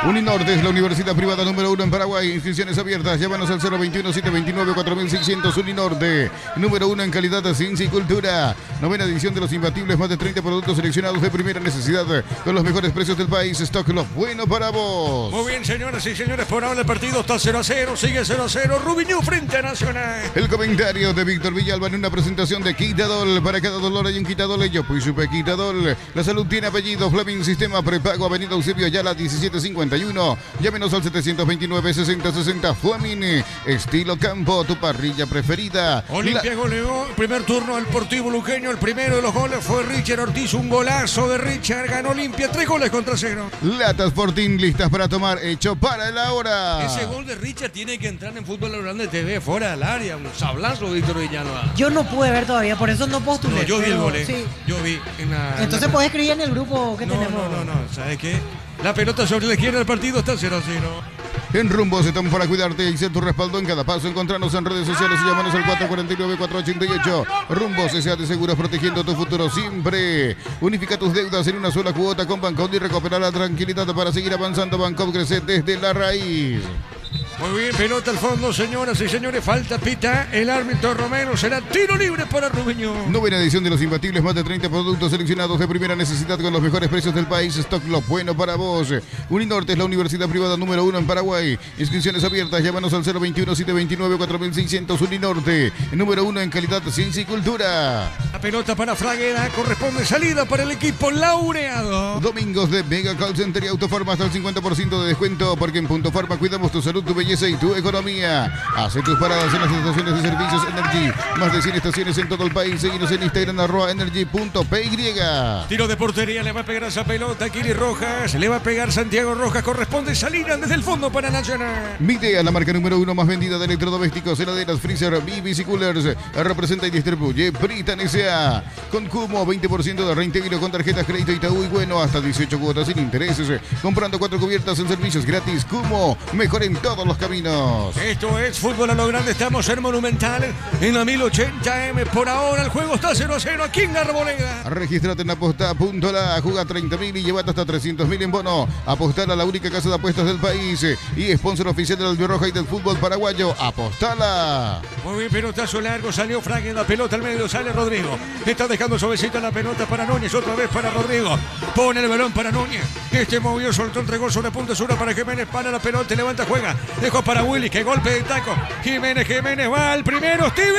Uninorte es la universidad privada número uno en Paraguay. Inscripciones abiertas. Llámanos al cero veintiuno, setecientos veintinueve, cuatro mil seiscientos. Uninorte, número uno en calidad de ciencia y cultura. Novena edición de los imbatibles. Más de treinta productos seleccionados de primera necesidad con los mejores precios del país. Stock, lo bueno para vos. Muy bien, señoras y señores. Por ahora el partido está cero a cero. Sigue cero a cero. Rubiñú frente a Nacional. El comentario de Víctor Villalba en una presentación de Quitadol. Para cada dolor hay un Quitadol. Yo fui Supe Quitadol. La salud tiene apellido. Fleming Sistema Prepago. Avenida Eusebio Ayala diecisiete cincuenta y uno. Llámenos al setecientos veintinueve, sesenta sesenta. Fleming. Estilo campo. Tu parrilla preferida. Olimpia La... goleó. Primer turno al Deportivo Luqueño. El primero de los goles fue Richard Ortiz. Un golazo de Richard. Ganó Olimpia. Tres goles contra cero. Latas Fortín listas para tomar. Hecho para la hora. Ese gol de Richard tiene que entrar en Fútbol Grande T V. Fuera del área. Un sablazo, Víctor Villanueva. Yo no pude ver todavía. Por eso no postulé. No, yo vi pero, el gol. Eh. Sí. Yo vi. En la, Entonces en la... podés escribir en el grupo que no, tenemos. No, no, no. ¿Sabes qué? La pelota sobre la izquierda del partido está cero a cero. En Rumbos estamos para cuidarte y ser tu respaldo en cada paso. Encontrarnos en redes sociales y llamarnos al cuatro cuatro nueve, cuatro ocho ocho. Rumbos S A de Seguros, protegiendo tu futuro siempre. Unifica tus deudas en una sola cuota con Bancopp y recupera la tranquilidad para seguir avanzando. Bancopp crece desde la raíz. Muy bien, pelota al fondo, señoras y señores. Falta pita el árbitro Romero. Será tiro libre para Rubiñú. Novena edición de los imbatibles. Más de treinta productos seleccionados de primera necesidad con los mejores precios del país. Stock, lo bueno para vos. Uninorte es la universidad privada número uno en Paraguay. Inscripciones abiertas. Llámanos al cero veintiuno, setecientos veintinueve, cuatro mil seiscientos. Uninorte, número uno en calidad de ciencia y cultura. La pelota para Fragueda. Corresponde salida para el equipo laureado. Domingos de Mega Call Center y Autofarma hasta el cincuenta por ciento de descuento. Porque en Punto Farma cuidamos tu salud, tu belleza y tu economía. Hace tus paradas en las estaciones de servicios Energy. Más de cien estaciones en todo el país. Seguinos en Instagram arroba energy punto p y. Tiro de portería, le va a pegar a esa pelota Kili Rojas. Le va a pegar Santiago Rojas. Corresponde salida desde el fondo para Nacional. Midea, la marca número uno más vendida de electrodomésticos, heladeras, freezer, B B C Coolers. Representa y distribuye Britan S A. Con Cumo, veinte por ciento de reintegro con tarjetas crédito Itaú y bueno, hasta dieciocho cuotas sin intereses. Comprando cuatro cubiertas en servicios gratis. Cumo, mejor en todos los caminos. Esto es Fútbol a lo Grande. Estamos en Monumental en la mil ochenta M. Por ahora el juego está cero a cero aquí en Arboleda. Regístrate en aposta.la. Juega treinta mil y llévate hasta trescientos mil en bono. Apostala, la única casa de apuestas del país y sponsor oficial del Albirroja y del fútbol paraguayo. Apostala. Muy bien, pelotazo largo. Salió Frank en la pelota al medio. Sale Rodrigo. Está dejando suavecita la pelota para Núñez. Otra vez para Rodrigo. Pone el balón para Núñez. Este movió, soltó, entregó sobre punta sur para Jiménez. Para la pelota, levanta, juega. Dejó para Willy. Que golpe de taco. Jiménez, Jiménez va al primero. Steven.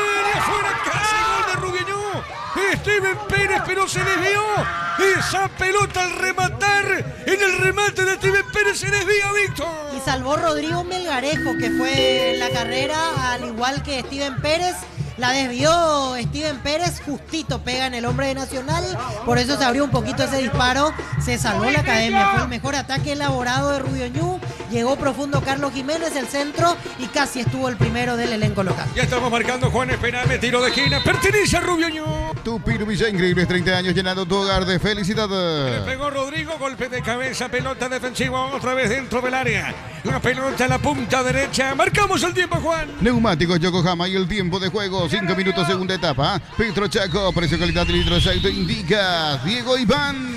Y afuera, casi gol de Rubiñú. Steven Pérez, pero se desvió. Esa pelota al rematar. En el remate de Steven Pérez se desvía, Víctor. Y salvó Rodrigo Melgarejo, que fue en la carrera, al igual que Steven Pérez. La desvió Steven Pérez, justito pega en el hombre de Nacional, por eso se abrió un poquito ese disparo, se salvó la academia, fue el mejor ataque elaborado de Rubiñú, llegó profundo Carlos Jiménez, el centro, y casi estuvo el primero del elenco local. Ya estamos marcando, Juan, esperame, tiro de esquina, pertenece a Rubiñú. Tu Piruvilla, increíbles treinta años llenando tu hogar de felicidad. Le pegó Rodrigo, golpe de cabeza, pelota defensiva, otra vez dentro del área. La pelota a la punta derecha, marcamos el tiempo, Juan. Neumáticos Yokohama y el tiempo de juego. cinco minutos, segunda etapa. Petro Chaco, precio calidad de litro de aceite indica Diego Iván.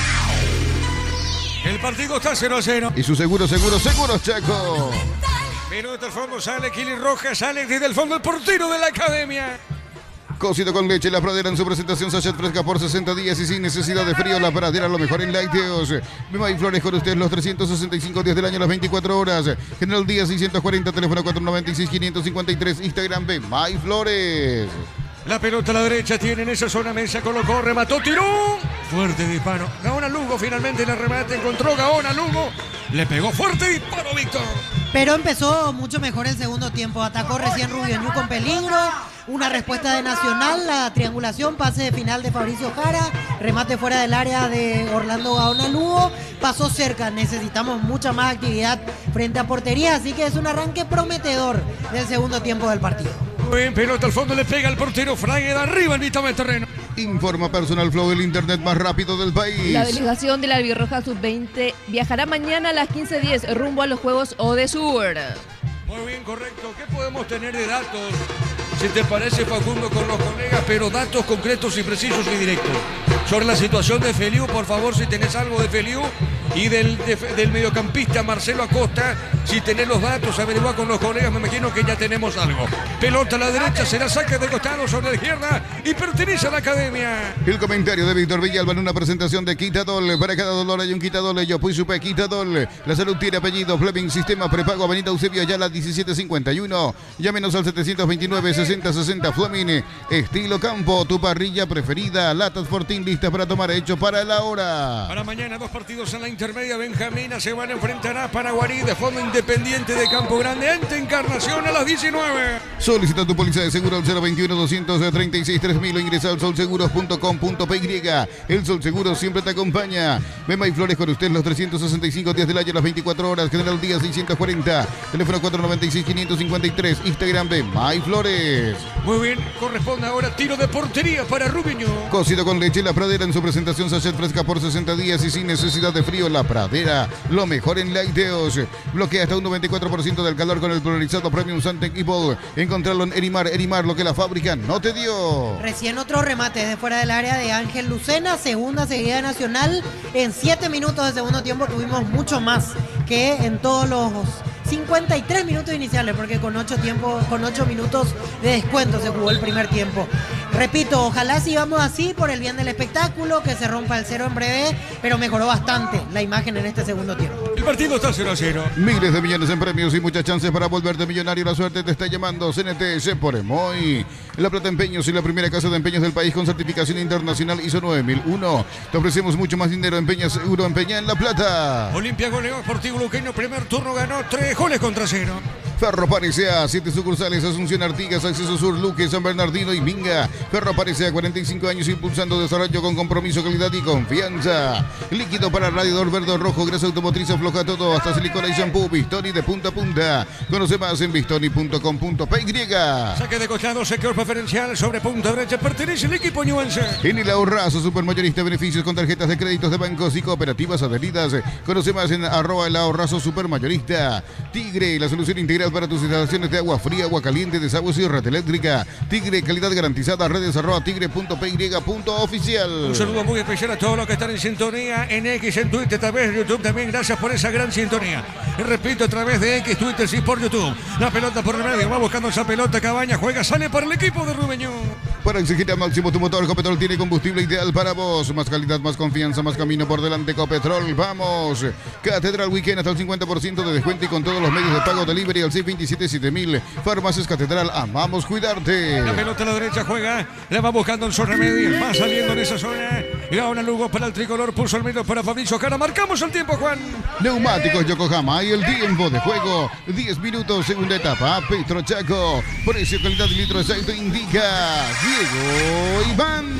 El partido está cero a cero. Y su seguro, seguro, seguro Chaco. Pelota al fondo, sale Kili Rojas, sale desde el fondo el portero de la academia. Cocido con leche, la pradera en su presentación sachet fresca por sesenta días y sin necesidad de frío. La pradera, lo mejor en lácteos. Bema y Flores con usted los trescientos sesenta y cinco días del año, las veinticuatro horas. General Díaz seiscientos cuarenta, teléfono cuatro noventa y seis, quinientos cincuenta y tres, Instagram Bema y Flores. La pelota a la derecha, tiene en esa zona Mesa, colocó, remató, tiró. Fuerte disparo. Gaona Lugo finalmente en el remate, encontró Gaona Lugo. Le pegó fuerte disparo, Víctor. Pero empezó mucho mejor el segundo tiempo. Atacó recién Rubiñú con peligro. Una respuesta de Nacional, la triangulación, pase de final de Fabricio Jara, remate fuera del área de Orlando Gaona Lugo, pasó cerca. Necesitamos mucha más actividad frente a portería, así que es un arranque prometedor del segundo tiempo del partido. Muy bien, pelota al fondo, le pega al portero Fragueda, arriba en mitad del terreno. Informa Personal Flow, el internet más rápido del país. La delegación de la Albirroja sub veinte viajará mañana a las quince diez rumbo a los Juegos Odesur. Muy bien, correcto. ¿Qué podemos tener de datos? Si te parece, Facundo, con los colegas, pero datos concretos y precisos y directos. Sobre la situación de Feliu, por favor, si tenés algo de Feliu, y del, de, del mediocampista Marcelo Acosta. Si tenés los datos, averiguá con los colegas, me imagino que ya tenemos algo. Pelota a la derecha, será saque de costado sobre la izquierda y pertenece a la academia. El comentario de Víctor Villalba en una presentación de Quitadol. Para cada dolor hay un Quitadol. Yo fui supe Quitadol. La salud tiene apellido. Fleming Sistema Prepago Avenida Eusebio Ayala diecisiete cincuenta y uno. Llámenos al setecientos veintinueve sesenta sesenta. Fleming Estilo Campo, tu parrilla preferida. Latas Fortín listas para tomar, hecho para la hora. Para mañana dos partidos en la intermedia. Benjamina se van a enfrentar a Paraguarí de Fondo Independiente de Campo Grande ante Encarnación a las diecinueve. Solicita tu póliza de seguro al cero veintiuno doscientos treinta y seis tres mil o ingresa al solseguros punto com punto pe y. El Sol Seguro siempre te acompaña. Mema y Flores con usted los trescientos sesenta y cinco días del año, las veinticuatro horas. General Díaz seiscientos cuarenta. Teléfono cuatro noventa y seis quinientos cincuenta y tres. Instagram de May Flores. Muy bien, corresponde ahora tiro de portería para Rubiño. Cocido con leche La Pradera en su presentación sachet fresca por sesenta días y sin necesidad de frío. La Pradera, lo mejor en lácteos. Bloquea hasta un noventa y cuatro por ciento del calor con el polarizado Premium Santec Evil. Encontrarlo en Erimar, Erimar, lo que la fábrica no te dio. Recién otro remate desde fuera del área de Ángel Lucena, segunda seguida de Nacional. En siete minutos de segundo tiempo tuvimos mucho más que en todos los cincuenta y tres minutos iniciales, porque con ocho, tiempo, con ocho minutos de descuento se jugó el primer tiempo. Repito, ojalá sigamos así por el bien del espectáculo, que se rompa el cero en breve, pero mejoró bastante la imagen en este segundo tiempo. El partido está cero a cero. Miles de millones en premios y muchas chances para volverte millonario. La suerte te está llamando. C N T S por Emoy. La Plata Empeños y la primera casa de empeños del país con certificación internacional I S O nueve mil uno. Te ofrecemos mucho más dinero. Empeña seguro, empeña en La Plata. Olimpia goleó Sportivo Luqueño. Primer turno ganó tres goles contra cero. Ferro Parecea, siete sucursales, Asunción, Artigas, Acceso Sur, Luque, San Bernardino y Minga. Ferro Parecea, cuarenta y cinco años impulsando desarrollo con compromiso, calidad y confianza. Líquido para radiador verde o rojo, grasa automotriz, afloja todo, hasta silicona y shampoo. Bistoni de punta a punta. Conoce más en bistoni punto com punto pe y. Saque de costado, sector preferencial sobre punta derecha, pertenece al equipo ñuense. En el ahorrazo, supermayorista, beneficios con tarjetas de créditos de bancos y cooperativas adheridas. Conoce más en arroba el ahorrazo supermayorista. Tigre, la solución integral para tus instalaciones de agua fría, agua caliente, desagües y red eléctrica. Tigre, calidad garantizada. Redes arroba tigre punto pe y punto oficial. Un saludo muy especial a todos los que están en sintonía en X, en Twitter, a través de YouTube también. Gracias por esa gran sintonía. Y repito, a través de X, Twitter y por YouTube. La pelota por el medio, va buscando esa pelota. Cabaña juega, sale para el equipo de Rubeño. Para exigir al máximo tu motor, Copetrol tiene combustible ideal para vos. Más calidad, más confianza, más camino por delante. Copetrol, vamos. Catedral Weekend hasta el cincuenta por ciento de descuento y con todos los medios de pago delivery al seis dos siete siete mil. Farmacias Catedral, amamos cuidarte. La pelota a la derecha juega, la va buscando en zona media, va saliendo en esa zona. Y ahora Lugo para el tricolor, puso el medio para Fabricio Cara. Marcamos el tiempo, Juan. Neumáticos Yokohama y el tiempo de juego, diez minutos, segunda etapa. Petro Chaco, precio, calidad, litro de aceite indica Diego Iván.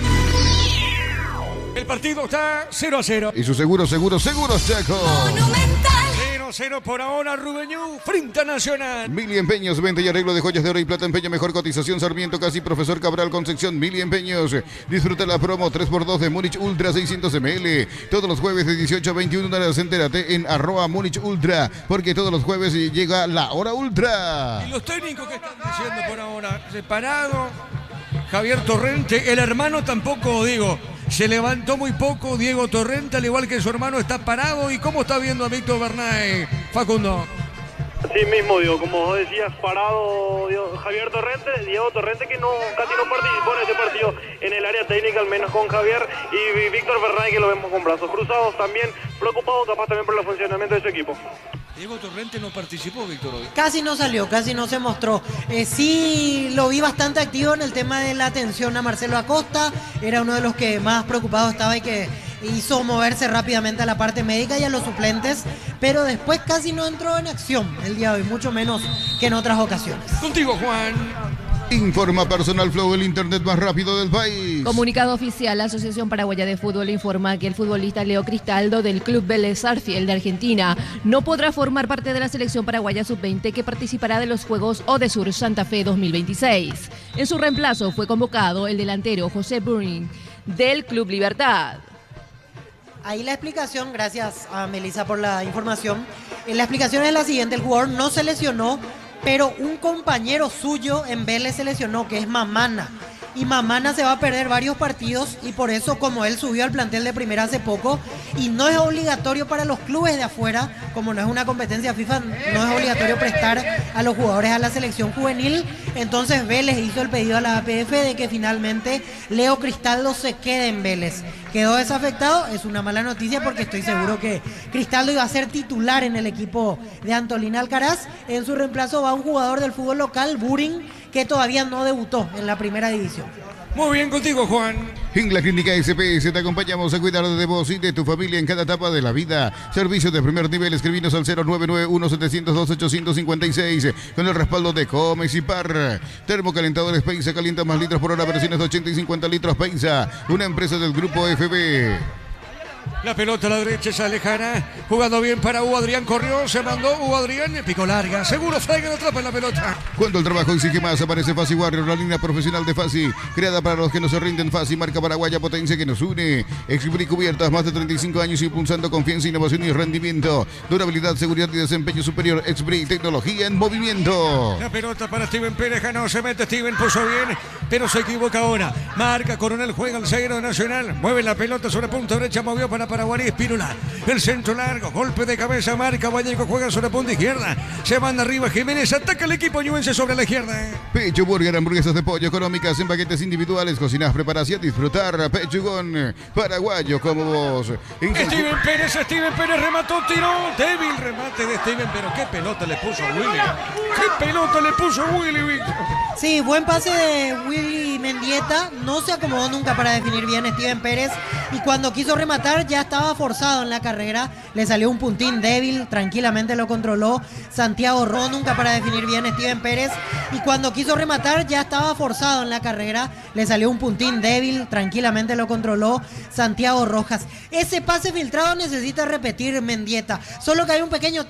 El partido está cero a cero. Y su seguro, seguro, seguro Chaco. cero a cero por ahora, Rubeñú, frente a Nacional. Mili Empeños, venta y arreglo de joyas de oro y plata, empeño, mejor cotización, Sarmiento, casi Profesor Cabral, Concepción. Mili Empeños, disfruta la promo tres por dos de Múnich Ultra seiscientos mililitros. Todos los jueves de dieciocho a veintiuna horas, entérate en arroba Múnich Ultra, porque todos los jueves llega la hora ultra. Y los técnicos que están diciendo por ahora, separado, Javier Torrente, el hermano tampoco, digo, se levantó muy poco. Diego Torrente, al igual que su hermano, está parado. ¿Y cómo está viendo a Víctor Bernay, Facundo? Así mismo, digo, como vos decías, parado digo, Javier Torrente, Diego Torrente, que no casi no participó en ese partido en el área técnica, al menos con Javier, y Víctor Bernay, que lo vemos con brazos cruzados, también preocupado capaz también por el funcionamiento de su equipo. Diego Torrente no participó, Víctor, hoy. Casi no salió, casi no se mostró. Eh, sí lo vi bastante activo en el tema de la atención a Marcelo Acosta. Era uno de los que más preocupado estaba y que hizo moverse rápidamente a la parte médica y a los suplentes. Pero después casi no entró en acción el día de hoy, mucho menos que en otras ocasiones. Contigo, Juan. Informa Personal Flow, el internet más rápido del país. Comunicado oficial, la Asociación Paraguaya de Fútbol informa que el futbolista Leo Cristaldo del Club Vélez Sarsfield de Argentina no podrá formar parte de la selección paraguaya sub veinte que participará de los Juegos Odesur Santa Fe dos mil veintiséis. En su reemplazo fue convocado el delantero José Burin del Club Libertad. Ahí la explicación, gracias a Melissa por la información. La explicación es la siguiente: el jugador no se lesionó, pero un compañero suyo en Vélez se lesionó, que es Mamana. y Mamana se va a perder varios partidos y por eso, como él subió al plantel de primera hace poco y no es obligatorio para los clubes de afuera, como no es una competencia FIFA, no es obligatorio prestar a los jugadores a la selección juvenil, entonces Vélez hizo el pedido a la A P F de que finalmente Leo Cristaldo se quede en Vélez. Quedó desafectado, es una mala noticia porque estoy seguro que Cristaldo iba a ser titular en el equipo de Antolín Alcaraz. En su reemplazo va un jugador del fútbol local, Burin, que todavía no debutó en la primera división. Muy bien contigo, Juan. En la Clínica S P S te acompañamos a cuidar de vos y de tu familia en cada etapa de la vida. Servicios de primer nivel, escribinos al cero nueve nueve uno siete cero dos ocho cinco seis con el respaldo de Comex y Par. Termocalentadores Peinsa, calienta más litros por hora, versiones de ochenta y cincuenta litros. Peinsa, una empresa del grupo F B. La pelota a la derecha, se alejana, jugando bien para Hugo Adrián, corrió, se mandó Hugo Adrián, pico larga, seguro Feigen atrapa en la pelota. Cuando el trabajo exige más, aparece Fasi Warrior, la línea profesional de Fasi, creada para los que no se rinden. Fasi, marca paraguaya, potencia que nos une. Expri cubiertas, más de treinta y cinco años impulsando confianza, innovación y rendimiento. Durabilidad, seguridad y desempeño superior. Expri, tecnología en movimiento. La pelota para Steven Pérez, ganó, se mete Steven, puso bien, pero se equivoca ahora. Marca Coronel, juega el zaguero de Nacional, mueve la pelota sobre punta derecha, movió para Paraguay, Espínola, el centro largo, golpe de cabeza, marca Vallejo, juega sobre punta izquierda, se manda arriba Jiménez, ataca el equipo ñuense sobre la izquierda. Pecho Burger, hamburguesas de pollo económicas en paquetes individuales, cocinas, preparas y a disfrutar. Pechugón paraguayo como vos. Steven Pérez, Steven Pérez remató, tiró, débil remate de Steven, pero qué pelota le puso Willy, qué pelota le puso Willy, Víctor. Sí, buen pase de Willy Mendieta, no se acomodó nunca para definir bien Steven Pérez y cuando quiso rematar ya estaba forzado en la carrera, le salió un puntín débil, tranquilamente lo controló Santiago Ro, nunca para definir bien Steven Pérez y cuando quiso rematar ya estaba forzado en la carrera, le salió un puntín débil, tranquilamente lo controló Santiago Rojas. Ese pase filtrado necesita repetir Mendieta, solo que hay un pequeño